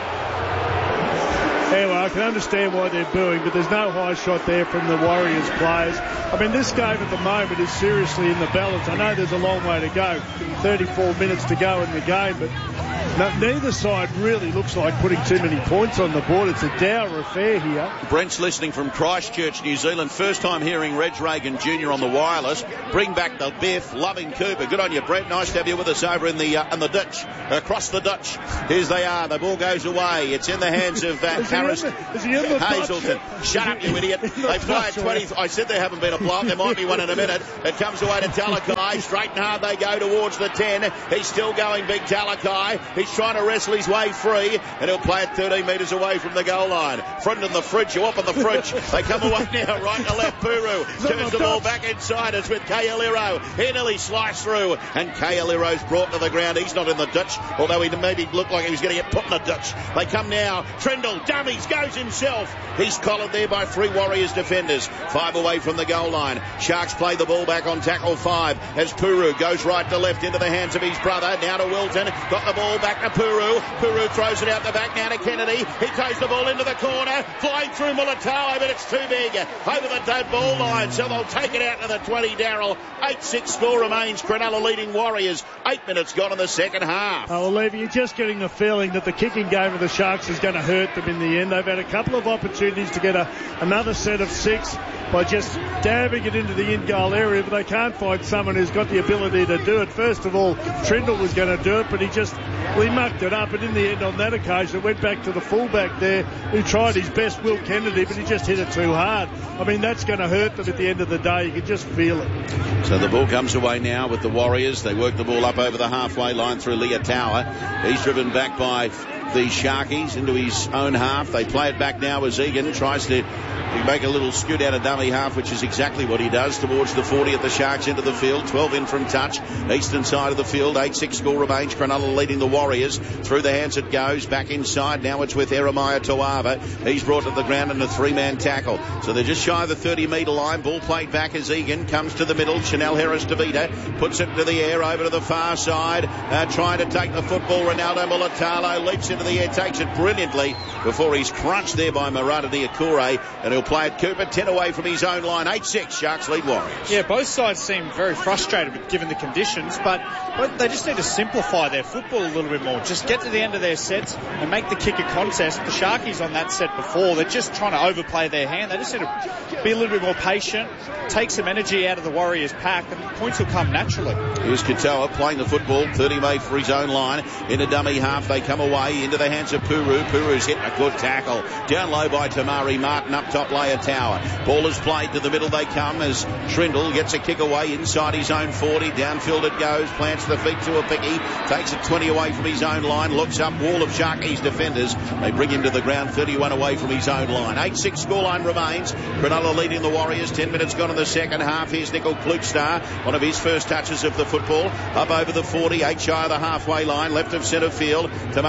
Speaker 3: anyway, I can understand why they're booing, but there's no high shot there from the Warriors players. I mean, this game at the moment is seriously in the balance. I know there's a long way to go, 34 minutes to go in the game, but neither side really looks like putting too many points on the board. It's a dour affair here.
Speaker 2: Brent's listening from Christchurch, New Zealand. First time hearing Reg Reagan Jr. on the wireless. Bring back the Biff, loving Cooper. Good on you, Brent. Nice to have you with us over in the ditch, across the ditch. Here they are. The ball goes away. It's in the hands of Harris Hazelton. Shut up, you idiot. They play at 20. I said there haven't been a block. There might be one in a minute. It comes away to Talakai. Straight and hard they go towards the 10. He's still going, big Talakai. He's trying to wrestle his way free, and he'll play it 13 metres away from the goal line. Front in the fridge, you up on the fridge. They come away now, right to left. Puru turns the ball back inside. It's with Kaeliro. He nearly sliced through, and Kaeliro's brought to the ground. He's not in the ditch, although he maybe looked like he was going to get put in the ditch. They come now. Trindle, dummies, goes himself. He's collared there by 3 Warriors defenders. 5 away from the goal line. Sharks play the ball back on tackle 5 as Puru goes right to left into the hands of his brother. Now to Wilton. Got the ball back to Puru. Puru throws it out the back now to Kennedy. He throws the ball into the corner. Flying through Mulatalo, but it's too big. Over the dead ball line, so they'll take it out to the 20, Darryl. 8-6 score remains. Cronulla leading Warriors. 8 minutes gone in the second half.
Speaker 3: Oh, well, Levy, you're just getting the feeling that the kicking game of the Sharks is going to hurt them in the end. They've had a couple of opportunities to get another set of 6 by just dabbing it into the in-goal area, but they can't find someone who's got the ability to do it. First of all, Trindle was going to do it, but he mucked it up, and in the end on that occasion it went back to the fullback there who tried his best, Will Kennedy, but he just hit it too hard. I mean, that's going to hurt them at the end of the day. You can just feel it.
Speaker 2: So the ball comes away now with the Warriors. They work the ball up over the halfway line through Leah Tower. He's driven back by the Sharkies into his own half. They play it back now as Egan tries to make a little scoot out of dummy half, which is exactly what he does, towards the 40 at the Sharks into the field. 12 in from touch. Eastern side of the field. 8-6 score remains. Cronulla leading the Warriors. Through the hands it goes. Back inside. Now it's with Eremiah Toava. He's brought to the ground in a 3-man tackle. So they're just shy of the 30-metre line. Ball played back as Egan comes to the middle. Chanel Harris Tavita puts it into the air over to the far side. Trying to take the football. Ronaldo Mulatalo leaps into the air. Takes it brilliantly before he's crunched there by Murata Niakura. And he'll play it Cooper. 10 away from his own line. 8-6. Sharks lead Warriors.
Speaker 4: Yeah, both sides seem very frustrated given the conditions, but they just need to simplify their football a little bit more. Just get to the end of their sets and make the kick a contest. The Sharkies on that set before, they're just trying to overplay their hand. They just need to be a little bit more patient, take some energy out of the Warriors pack, and points will come naturally.
Speaker 2: Here's Katoa playing the football. 30 made for his own line. In a dummy half, they come away into the hands of Puru. Puru's hitting a good tackle. Down low by Tamari Martin, up top Leah Tower. Ball is played to the middle. They come as Trindle gets a kick away inside his own 40. Downfield it goes. Plants the feet to a picky. Takes it 20 away from his own line. Looks up. Wall of Sharkies defenders. They bring him to the ground. 31 away from his own line. 8-6 scoreline remains. Cronulla leading the Warriors. 10 minutes gone in the second half. Here's Nickel Klukstar. One of his first touches of the football. Up over the 40. 8 shy of the halfway line. Left of centre field. Tamari Martin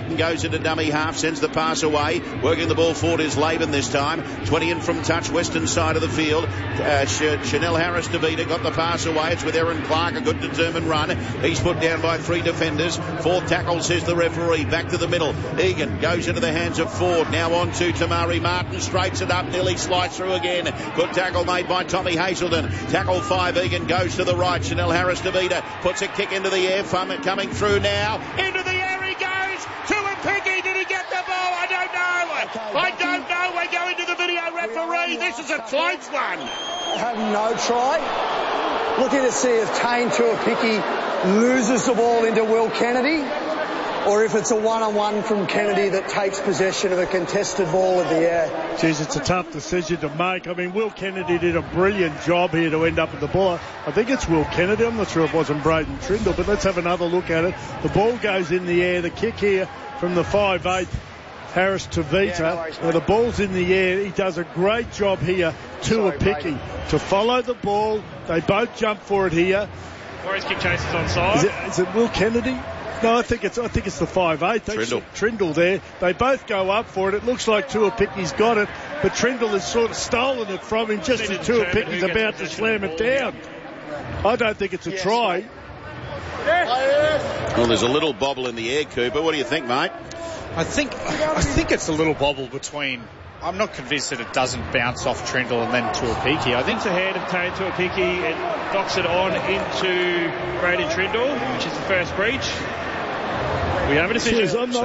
Speaker 2: Martin goes into dummy half, sends the pass away. Working the ball forward is Laban this time. 20 in from touch, western side of the field. Chanel Harris DeVita got the pass away. It's with Aaron Clark, a good determined run. He's put down by 3 defenders. 4th tackle, says the referee. Back to the middle. Egan goes into the hands of Ford. Now on to Tamari Martin. Straights it up, nearly slides through again. Good tackle made by Tommy Hazelden. Tackle 5, Egan goes to the right. Chanel Harris DeVita puts a kick into the air. Coming through now. Into the air he goes. Tuapiki, did he get the ball? I don't know. I don't know. We're going to the video referee. This is a close one.
Speaker 5: Have no try. Looking to see if Tane Tuapiki loses the ball into Will Kennedy, or if it's a one-on-one from Kennedy that takes possession of a contested ball in the air.
Speaker 3: Jeez, it's a tough decision to make. I mean, Will Kennedy did a brilliant job here to end up with the ball. I think it's Will Kennedy. I'm not sure if it wasn't Braden Trindle, but let's have another look at it. The ball goes in the air. The kick here from the 5'8", Harris DeVita. Now the ball's in the air. He does a great job here, Tuapiki, to follow the ball. They both jump for it here.
Speaker 6: Warriors kick chases onside.
Speaker 3: Is it Will Kennedy? No, I think it's the 5'8". Trindle there. They both go up for it. It looks like Tuapiki's got it, but Trindle has sort of stolen it from him just as Tuapiki's about to slam it down. I don't think it's a try.
Speaker 2: Well, there's a little bobble in the air, Cooper. What do you think, mate?
Speaker 4: I think it's a little bobble between. I'm not convinced that it doesn't bounce off Trindle and then Tuapiki. I think
Speaker 6: it's a hand of Tane Tuapiki and knocks it on into Braden Trindle, which is the first breach. We have a decision.
Speaker 3: I'm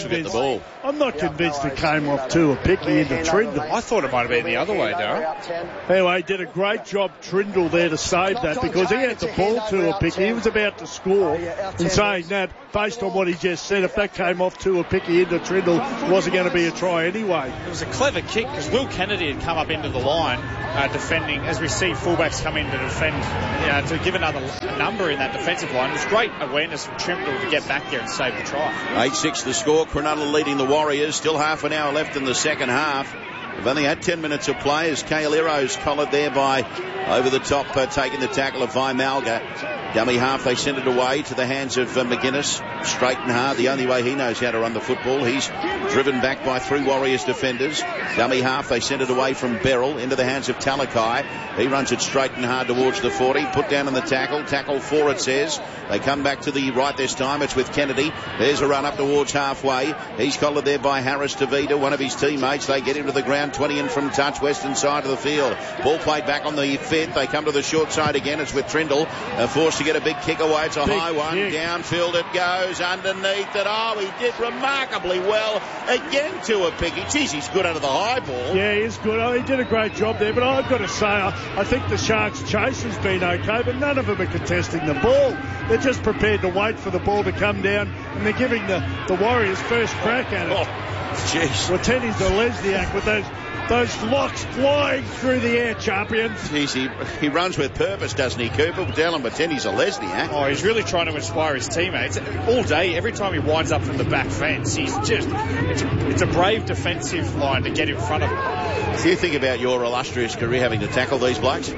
Speaker 3: not convinced it came off Tuapiki into Trindle.
Speaker 4: I thought it might have been the other way, Darryl.
Speaker 3: Anyway, he did a great job, Trindle, there to save that, because he had the ball, Tuapiki. He was about to score. In saying that, based on what he just said, if that came off Tuapiki into Trindle, it wasn't going to be a try anyway.
Speaker 4: It was a clever kick because Will Kennedy had come up into the line defending, as we see fullbacks come in to defend, to give another number in that defensive line. It was great awareness from Trindle to get back there and save the try.
Speaker 2: 8-6 the score. Cronulla leading the Warriors. Still half an hour left in the second half. They've only had 10 minutes of play as Kailero's collared there by over the top, taking the tackle of Vaimalga. Dummy half, they send it away to the hands of McGuinness. Straight and hard, the only way he knows how to run the football. He's driven back by 3 Warriors defenders. Dummy half, they send it away from Beryl into the hands of Talakai. He runs it straight and hard towards the 40. Put down in the tackle. Tackle 4, it says. They come back to the right this time. It's with Kennedy. There's a run up towards halfway. He's collared there by Harris DeVita, one of his teammates. They get him to the ground, 20 in from touch, western side of the field. Ball played back on the fifth. They come to the short side again. It's with Trindle, forced to get a big kick away. It's a high one. Downfield it goes, underneath it. Oh, he did remarkably well. Again, Tuapiki. Jeez, he's good under the high ball.
Speaker 3: Yeah, he is good. Oh, he did a great job there, but I've got to say, I think the Sharks' chase has been okay, but none of them are contesting the ball. They're just prepared to wait for the ball to come down, and they're giving the Warriors first crack at it.
Speaker 2: Oh, jeez.
Speaker 3: Well, Teddy Zalesniak with those locks flying through the air, champions.
Speaker 2: Jeez, he runs with purpose, doesn't he, Cooper? Dylan Batenis Zalesniak.
Speaker 4: Oh, he's really trying to inspire his teammates. All day, every time he winds up from the back fence, he's just, it's a brave defensive line to get in front of him.
Speaker 2: Do you think about your illustrious career having to tackle these blokes?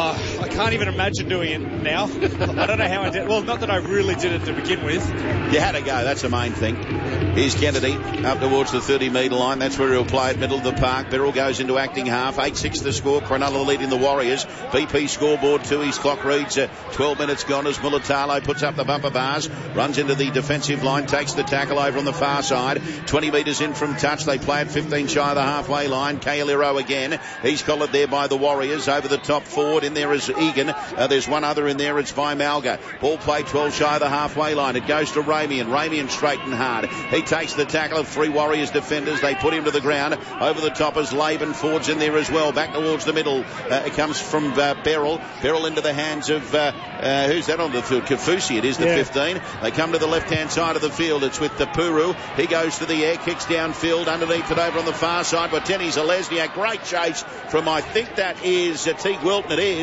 Speaker 4: I can't even imagine doing it now. I don't know how I did it. Well, not that I really did it to begin with.
Speaker 2: You had to go, that's the main thing. Here's Kennedy up towards the 30-metre line. That's where he'll play at middle of the park. Beryl goes into acting half. 8-6 the score. Cronulla leading the Warriors. BP scoreboard 2. His clock reads 12 minutes gone as Mulatalo puts up the bumper bars. Runs into the defensive line. Takes the tackle over on the far side. 20 metres in from touch. They play at 15 shy of the halfway line. Kailero again. He's collared there by the Warriors. Over the top forward. In there is Egan. There's one other in there. It's Vaimalga. Ball played 12 shy of the halfway line. It goes to Ramian. Ramian straight and hard. He takes the tackle of 3 Warriors defenders. They put him to the ground. Over the top is Laban. Ford's in there as well. Back towards the middle. It comes from Beryl. Beryl into the hands of who's that on the field? Kafusi. It is the 15. They come to the left-hand side of the field. It's with the Puru. He goes to the air. Kicks downfield. Underneath it over on the far side. But Denny Zalesniak. Great chase from, I think that is Teague Wilton. It is.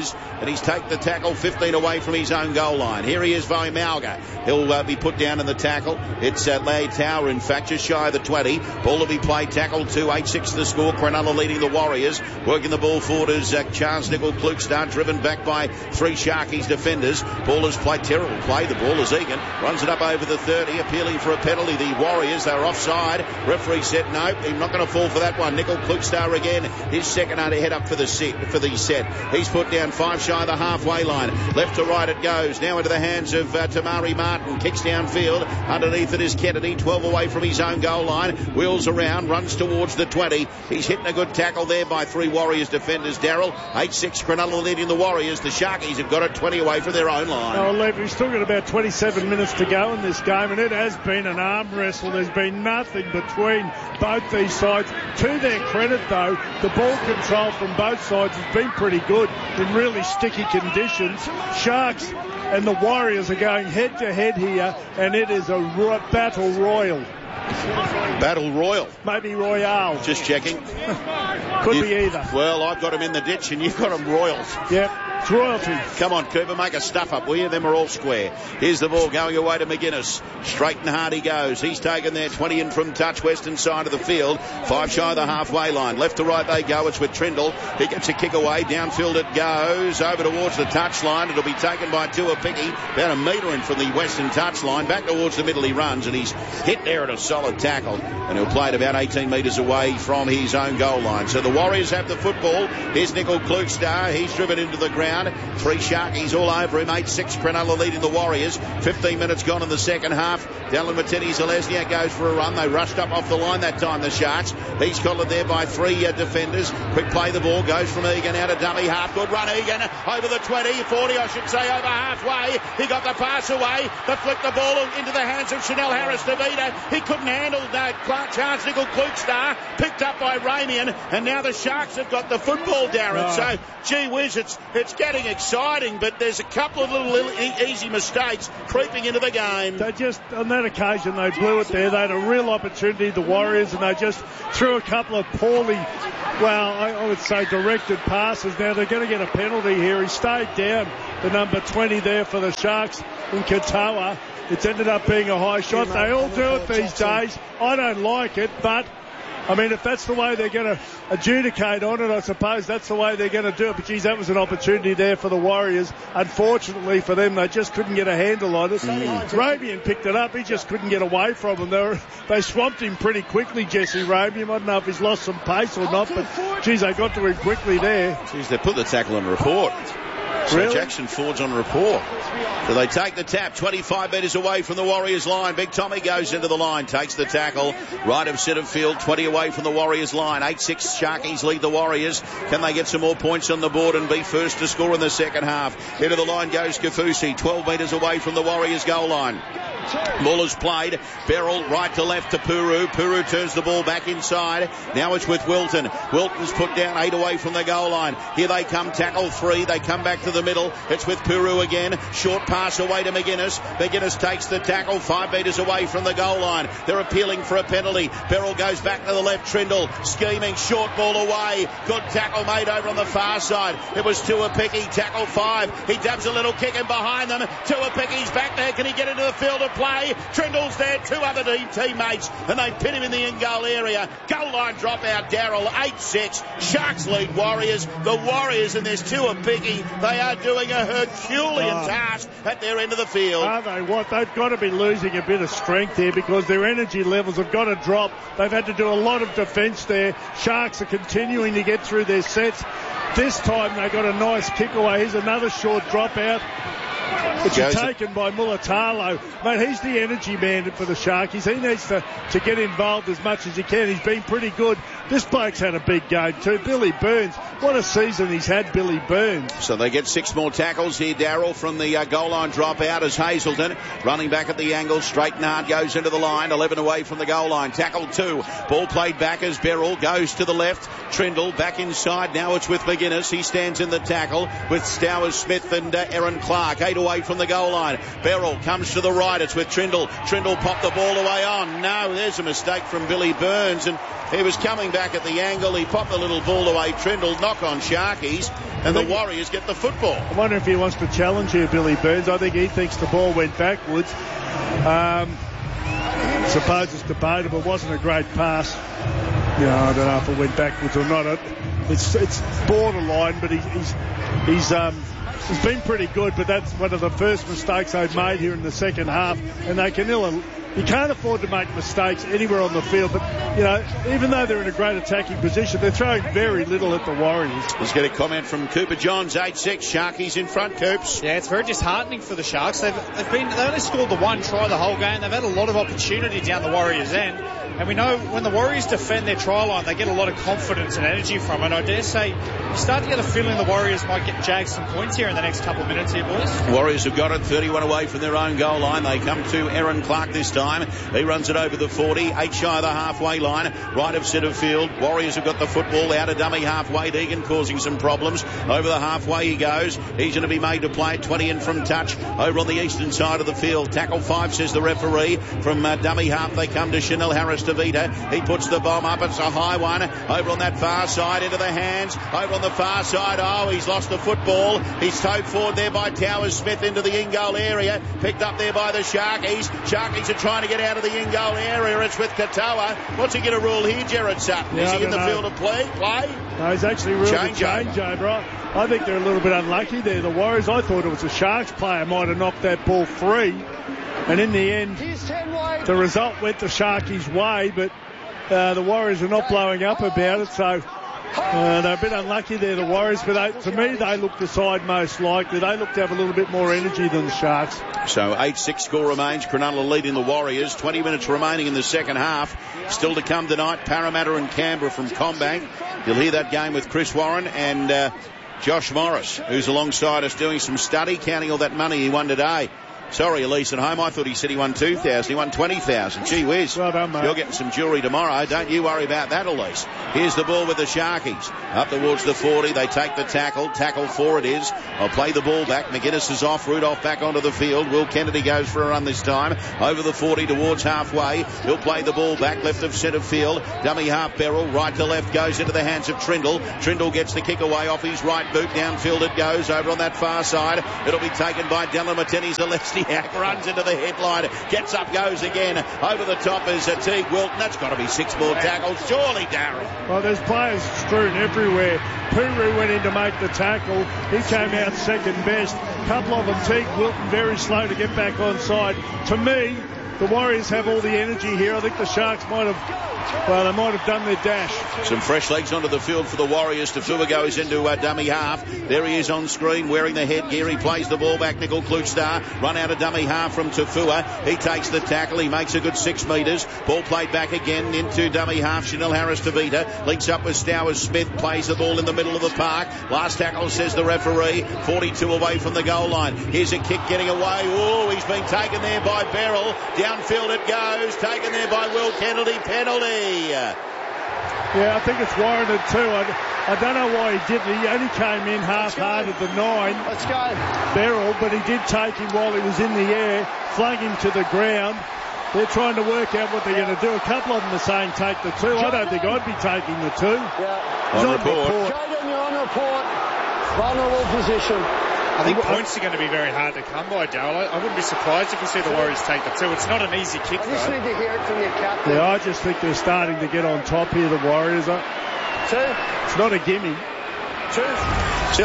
Speaker 2: and he's taken the tackle 15 away from his own goal line. Here he is, Vaimalga. He'll be put down in the tackle. It's Lay Tower, in fact, just shy of the 20. Ball to be played, tackle 2, 8-6 the score. Cronulla leading the Warriors. Working the ball forward is Charles Nicol-Klukstar, driven back by 3 Sharkies defenders. Ball is played, terrible play. The ball is Egan. Runs it up over the 30, appealing for a penalty. The Warriors, they're offside. Referee said no, he's not going to fall for that one. Nicol-Klukstar again, his second head up for the set. He's put down 5 shy of the halfway line. Left to right it goes. Now into the hands of Tamari Martin. Kicks downfield. Underneath it is Kennedy, 12 away from his own goal line. Wheels around, runs towards the 20. He's hitting a good tackle there by 3 Warriors defenders. Darryl, 8-6 Cronulla leading the Warriors. The Sharkies have got it 20 away from their own line.
Speaker 3: Oh, Lev, we've still got about 27 minutes to go in this game, and it has been an arm wrestle. There's been nothing between both these sides. To their credit, though, the ball control from both sides has been pretty good in really sticky conditions. Sharks and the Warriors are going head-to-head here, and it is a battle royal.
Speaker 2: Battle Royal.
Speaker 3: Maybe Royale.
Speaker 2: Just checking.
Speaker 3: Could be either.
Speaker 2: Well, I've got them in the ditch and you've got them Royals.
Speaker 3: Yep. It's royalty.
Speaker 2: Come on, Cooper, make a stuff up, will you? Them are all square. Here's the ball going away to McGuinness. Straight and hard he goes. He's taken there, 20 in from touch, western side of the field. 5 shy of the halfway line. Left to right they go. It's with Trindle. He gets a kick away. Downfield it goes. Over towards the touch line. It'll be taken by Tuapiki. About a metre in from the western touch line. Back towards the middle he runs, and he's hit there at a solid tackle. And he'll play it about 18 metres away from his own goal line. So the Warriors have the football. Here's Nicol-Klukstar. He's driven into the ground. 3 Sharkies all over him. 8-6 Cronulla leading the Warriors. 15 minutes gone in the second half. Dylan Matini-Zalesniak goes for a run. They rushed up off the line that time, the Sharks. He's collared there by 3 defenders. Quick play the ball. Goes from Egan out of dummy half. Good run, Egan. Over the 20, 40 I should say, over halfway. He got the pass away. They flicked the ball into the hands of Chanel Harris-Tavita. He couldn't handle Charles Nicol-Klukstar. Picked up by Ramian. And now the Sharks have got the football, Darren. So, gee whiz, it's getting exciting, but there's a couple of little easy mistakes creeping into the game.
Speaker 3: They just, on that occasion, they blew it there. They had a real opportunity, the Warriors, and they just threw a couple of poorly, well, I would say directed passes. Now they're going to get a penalty here. He stayed down, the number 20 there for the Sharks in Katoa. It's ended up being a high shot. They all do it these days. I don't like it, but I mean, if that's the way they're going to adjudicate on it, I suppose that's the way they're going to do it. But, geez, that was an opportunity there for the Warriors. Unfortunately for them, they just couldn't get a handle on it. Ramian picked it up. He just couldn't get away from them. They swamped him pretty quickly, Jesse Ramian. I don't know if he's lost some pace or not, but, geez, they got to him quickly there.
Speaker 2: Geez, they put the tackle on report. So
Speaker 3: really?
Speaker 2: Jackson Ford's on report. So they take the tap 25 metres away from the Warriors line. Big Tommy goes into the line, takes the tackle. Right of centre field, 20 away from the Warriors line. 8-6 Sharkies lead the Warriors. Can they get some more points on the board and be first to score in the second half? Into the line goes Kafusi, 12 metres away from the Warriors goal line. Ball is played. Beryl right to left to Puru. Puru turns the ball back inside. Now it's with Wilton. Wilton's put down 8 away from the goal line. Here they come, tackle 3. They come back to the middle. It's with Puru again. Short pass away to McGuinness. McGuinness takes the tackle 5 metres away from the goal line. They're appealing for a penalty. Beryl goes back to the left. Trindle scheming. Short ball away. Good tackle made over on the far side. It was Tuapiki. Tackle 5. He dabs a little kick in behind them. Tuapiki's back there. Can he get into the field of play? Trindle's there. 2 other teammates. And they pin him in the in-goal area. Goal line dropout. Darryl 8-6. Sharks lead Warriors. The Warriors, and there's Tuapiki. They are doing a Herculean task at their end of the field.
Speaker 3: Are they what? They've got to be losing a bit of strength here because their energy levels have got to drop. They've had to do a lot of defence there. Sharks are continuing to get through their sets. This time they got a nice kick away. Here's another short dropout. It's taken by Mulatalo. Mate, he's the energy man for the Sharkies. He needs to get involved as much as he can. He's been pretty good. This bloke's had a big game too. Billy Burns. What a season he's had, Billy Burns.
Speaker 2: So they get 6 more tackles here, Darryl, from the goal line dropout as Hazelton running back at the angle. Straight and hard goes into the line. 11 away from the goal line. Tackle 2. Ball played back as Beryl goes to the left. Trindle back inside. Now it's with McGuinness. He stands in the tackle with Stowers Smith and Aaron Clark. 8 feet away from the goal line. Beryl comes to the right. It's with Trindle. Trindle popped the ball away on. No, there's a mistake from Billy Burns, and he was coming back at the angle. He popped the little ball away. Trindle knock on Sharkies, and the Warriors get the football.
Speaker 3: I wonder if he wants to challenge here, Billy Burns. I think he thinks the ball went backwards. Suppose it's debatable. It wasn't a great pass. I don't know if it went backwards or not. It's borderline, but he's been pretty good, but that's one of the first mistakes they've made here in the second half, and they can you can't afford to make mistakes anywhere on the field, but even though they're in a great attacking position, they're throwing very little at the Warriors.
Speaker 2: Let's get a comment from Cooper Johns, 8-6, Sharkies in front, Coops.
Speaker 4: Yeah, it's very disheartening for the Sharks. They only scored the one try the whole game. They've had a lot of opportunity down the Warriors' end, and we know when the Warriors defend their try line, they get a lot of confidence and energy from it. I dare say you start to get a feeling the Warriors might jag some points here in the next couple of minutes here, boys.
Speaker 2: Warriors have got it 31 away from their own goal line. They come to Aaron Clark this time. He runs it over the 40, 8 shy of the halfway line, right of centre field. Warriors have got the football out of dummy halfway. Deegan causing some problems. Over the halfway he goes. He's going to be made to play it 20 in from touch. Over on the eastern side of the field. Tackle 5, says the referee. From dummy half they come to Chanel Harris-Tavita. He puts the bomb up. It's a high one. Over on that far side into the hands. Over on the far side. Oh, he's lost the football. He's towed forward there by Towers Smith into the in-goal area. Picked up there by the Sharkies. Sharkies are trying to get out of the in-goal area. It's with Katoa. What's he going to rule here, Jared Sutton? Is he in the field of play?
Speaker 3: No, he's actually ruled a changeover. I think they're a little bit unlucky there, the Warriors. I thought it was a Sharks player might have knocked that ball free. And in the end, the result went the Sharkies' way, but the Warriors are not blowing up about it, so they're a bit unlucky there, the Warriors, but to me they look the side most likely. They look to have a little bit more energy than the Sharks.
Speaker 2: So 8-6 score remains. Cronulla leading the Warriors. 20 minutes remaining in the second half. Still to come tonight, Parramatta and Canberra from Combank. You'll hear that game with Chris Warren and Josh Morris, who's alongside us doing some study, counting all that money he won today. Sorry, Elise at home. I thought he said he won 2,000. He won 20,000. Gee whiz.
Speaker 3: Well done, mate.
Speaker 2: You're getting some jewellery tomorrow. Don't you worry about that, Elise. Here's the ball with the Sharkies. Up towards the 40. They take the tackle. Tackle 4 it is. I'll play the ball back. McGuinness is off. Rudolph back onto the field. Will Kennedy goes for a run this time. Over the 40 towards halfway. He'll play the ball back. Left of centre field. Dummy half barrel. Right to left goes into the hands of Trindle. Trindle gets the kick away off his right boot. Downfield it goes. Over on that far side. It'll be taken by Dylan Mateni. Zelestiak runs into the headline, gets up, goes again. Over the top is Teague Wilton. That's got to be 6 more tackles, surely, Darryl.
Speaker 3: Well, there's players strewn everywhere. Puru went in to make the tackle. He came out second best. A couple of them, Teague Wilton, very slow to get back onside. To me, the Warriors have all the energy here. I think the Sharks might have done their dash.
Speaker 2: Some fresh legs onto the field for the Warriors. Tafua goes into dummy half. There he is on screen wearing the headgear. He plays the ball back. Nickel Klutstar run out of dummy half from Tafua. He takes the tackle. He makes a good 6 metres. Ball played back again into dummy half. Chanel Harris-Tavita links up with Stowers Smith. Plays the ball in the middle of the park. Last tackle, says the referee. 42 away from the goal line. Here's a kick getting away. Oh, he's been taken there by Beryl. Downfield it goes. Taken there by Will Kennedy. Penalty.
Speaker 3: Yeah, I think it's warranted too. I don't know why he didn't. He only came in half-hearted the 9.
Speaker 5: Let's go.
Speaker 3: Beryl, but he did take him while he was in the air, flung him to the ground. They're trying to work out what they're going to do. A couple of them are saying take the 2. I don't think I'd be taking the 2.
Speaker 5: Yeah.
Speaker 2: On report.
Speaker 5: Jayden, you're on report. Vulnerable position.
Speaker 4: I think points are going to be very hard to come by, Darryl. I wouldn't be surprised if you see the Warriors take the 2. It's not an easy kick,
Speaker 5: I just need to hear it from your captain.
Speaker 3: Yeah, I just think they're starting to get on top here, the Warriors.
Speaker 5: 2.
Speaker 3: It's not a gimme.
Speaker 5: 2.
Speaker 2: See,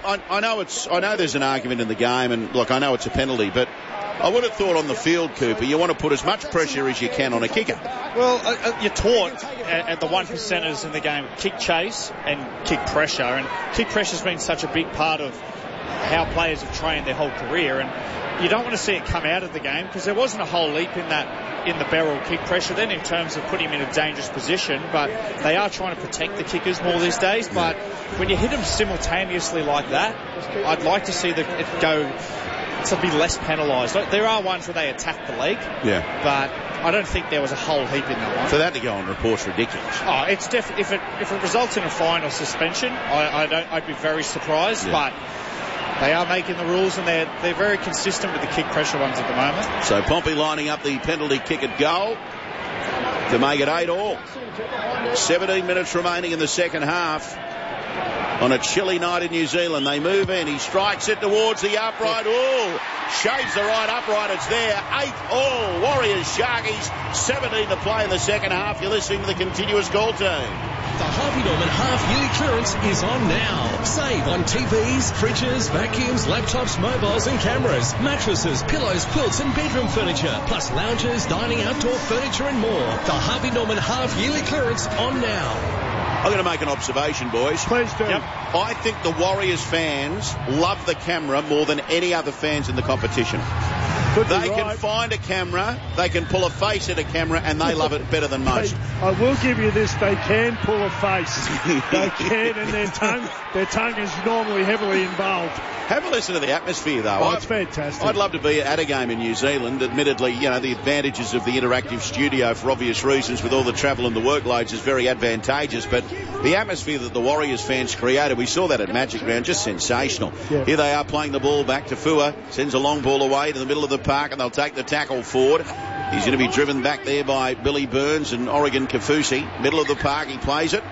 Speaker 2: I know there's an argument in the game, and look, I know it's a penalty, but I would have thought on the field, Cooper, you want to put as much pressure as you can on a kicker.
Speaker 4: Well, you're taught at the 1%ers in the game, kick chase and kick pressure, and kick pressure's been such a big part of how players have trained their whole career, and you don't want to see it come out of the game because there wasn't a whole leap in the Beryl kick pressure then in terms of putting him in a dangerous position, but they are trying to protect the kickers more these days. But when you hit them simultaneously like that, I'd like to see it go to be less penalised. There are ones where they attack the leg, but I don't think there was a whole heap in that one.
Speaker 2: For that to go on report's ridiculous.
Speaker 4: Oh, it's if it results in a fine or suspension, I'd be very surprised. But They are making the rules, and they're very consistent with the kick pressure ones at the moment.
Speaker 2: So Pompey lining up the penalty kick at goal to make it 8-all. 17 minutes remaining in the second half. On a chilly night in New Zealand, they move in. He strikes it towards the upright. Oh, shaves the right upright. It's there. 8-all. Warriors, Sharkies. 17 to play in the second half. You're listening to the continuous call team.
Speaker 18: The Harvey Norman half-yearly clearance is on now. Save on TVs, fridges, vacuums, laptops, mobiles and cameras, mattresses, pillows, quilts and bedroom furniture, plus lounges, dining, outdoor furniture and more. The Harvey Norman half-yearly clearance on now.
Speaker 2: I'm going to make an observation, boys.
Speaker 3: Please do.
Speaker 2: Yep. I think the Warriors fans love the camera more than any other fans in the competition. They can find a camera, they can pull a face at a camera, and they love it better than most.
Speaker 3: I will give you this, they can pull a face. They can, and their tongue is normally heavily involved.
Speaker 2: Have a listen to the atmosphere, though.
Speaker 3: Oh, it's fantastic.
Speaker 2: I'd love to be at a game in New Zealand. Admittedly, you know, the advantages of the interactive studio for obvious reasons with all the travel and the workloads is very advantageous, but the atmosphere that the Warriors fans created, we saw that at Magic Round, just sensational. Yeah. Here they are playing the ball back to Fua, sends a long ball away to the middle of the park, and they'll take the tackle forward. He's going to be driven back there by Billy Burns and Oregon Kafusi. Middle of the park, he plays it.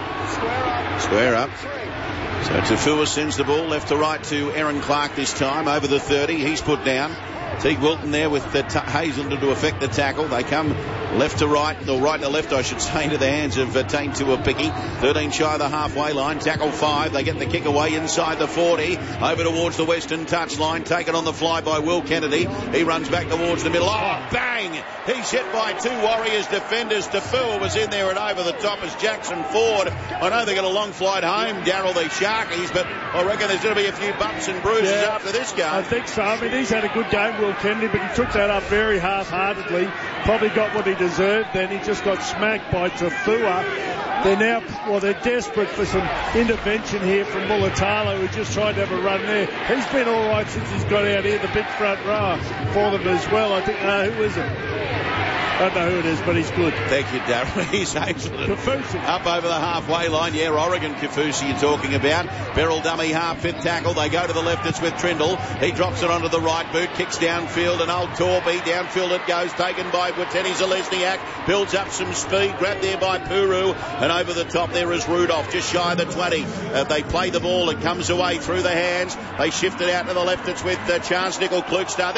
Speaker 2: Square up. So Tafua sends the ball left to right to Aaron Clark this time, over the 30. He's put down. Teague Wilton there with Hazelden to effect the tackle. They come left to right, or right to left, I should say, into the hands of Tain Tuapiki. 13 shy of the halfway line. Tackle 5. They get the kick away inside the 40. Over towards the western touchline. Taken on the fly by Will Kennedy. He runs back towards the middle. Oh, bang! He's hit by 2 Warriors defenders. Tafua was in there and over the top as Jackson Ford. I know they got a long flight home, Darryl, the Sharkies, but I reckon there's going to be a few bumps and bruises after this game.
Speaker 3: I think so. I mean, he's had a good game, Will Kennedy, but he took that up very half-heartedly. Probably got what he deserved. Then he just got smacked by Tafua. They're desperate for some intervention here from Mulatalo, who just tried to have a run there. He's been all right since he's got out here, the big front row for them as well. I think, who is it? I don't know who it is, but he's good.
Speaker 2: Thank you, Darryl. He's excellent.
Speaker 3: Kafusi.
Speaker 2: Up over the halfway line. Yeah, Oregon Kafusi you're talking about. Beryl dummy half-fit tackle. They go to the left. It's with Trindle. He drops it onto the right boot. Kicks downfield. And old Torby. Downfield it goes. Taken by Wateni Zalesniak. Builds up some speed. Grabbed there by Puru. And over the top there is Rudolph. Just shy of the 20. They play the ball. It comes away through the hands. They shift it out to the left. It's with Chance Nickel Klukestar.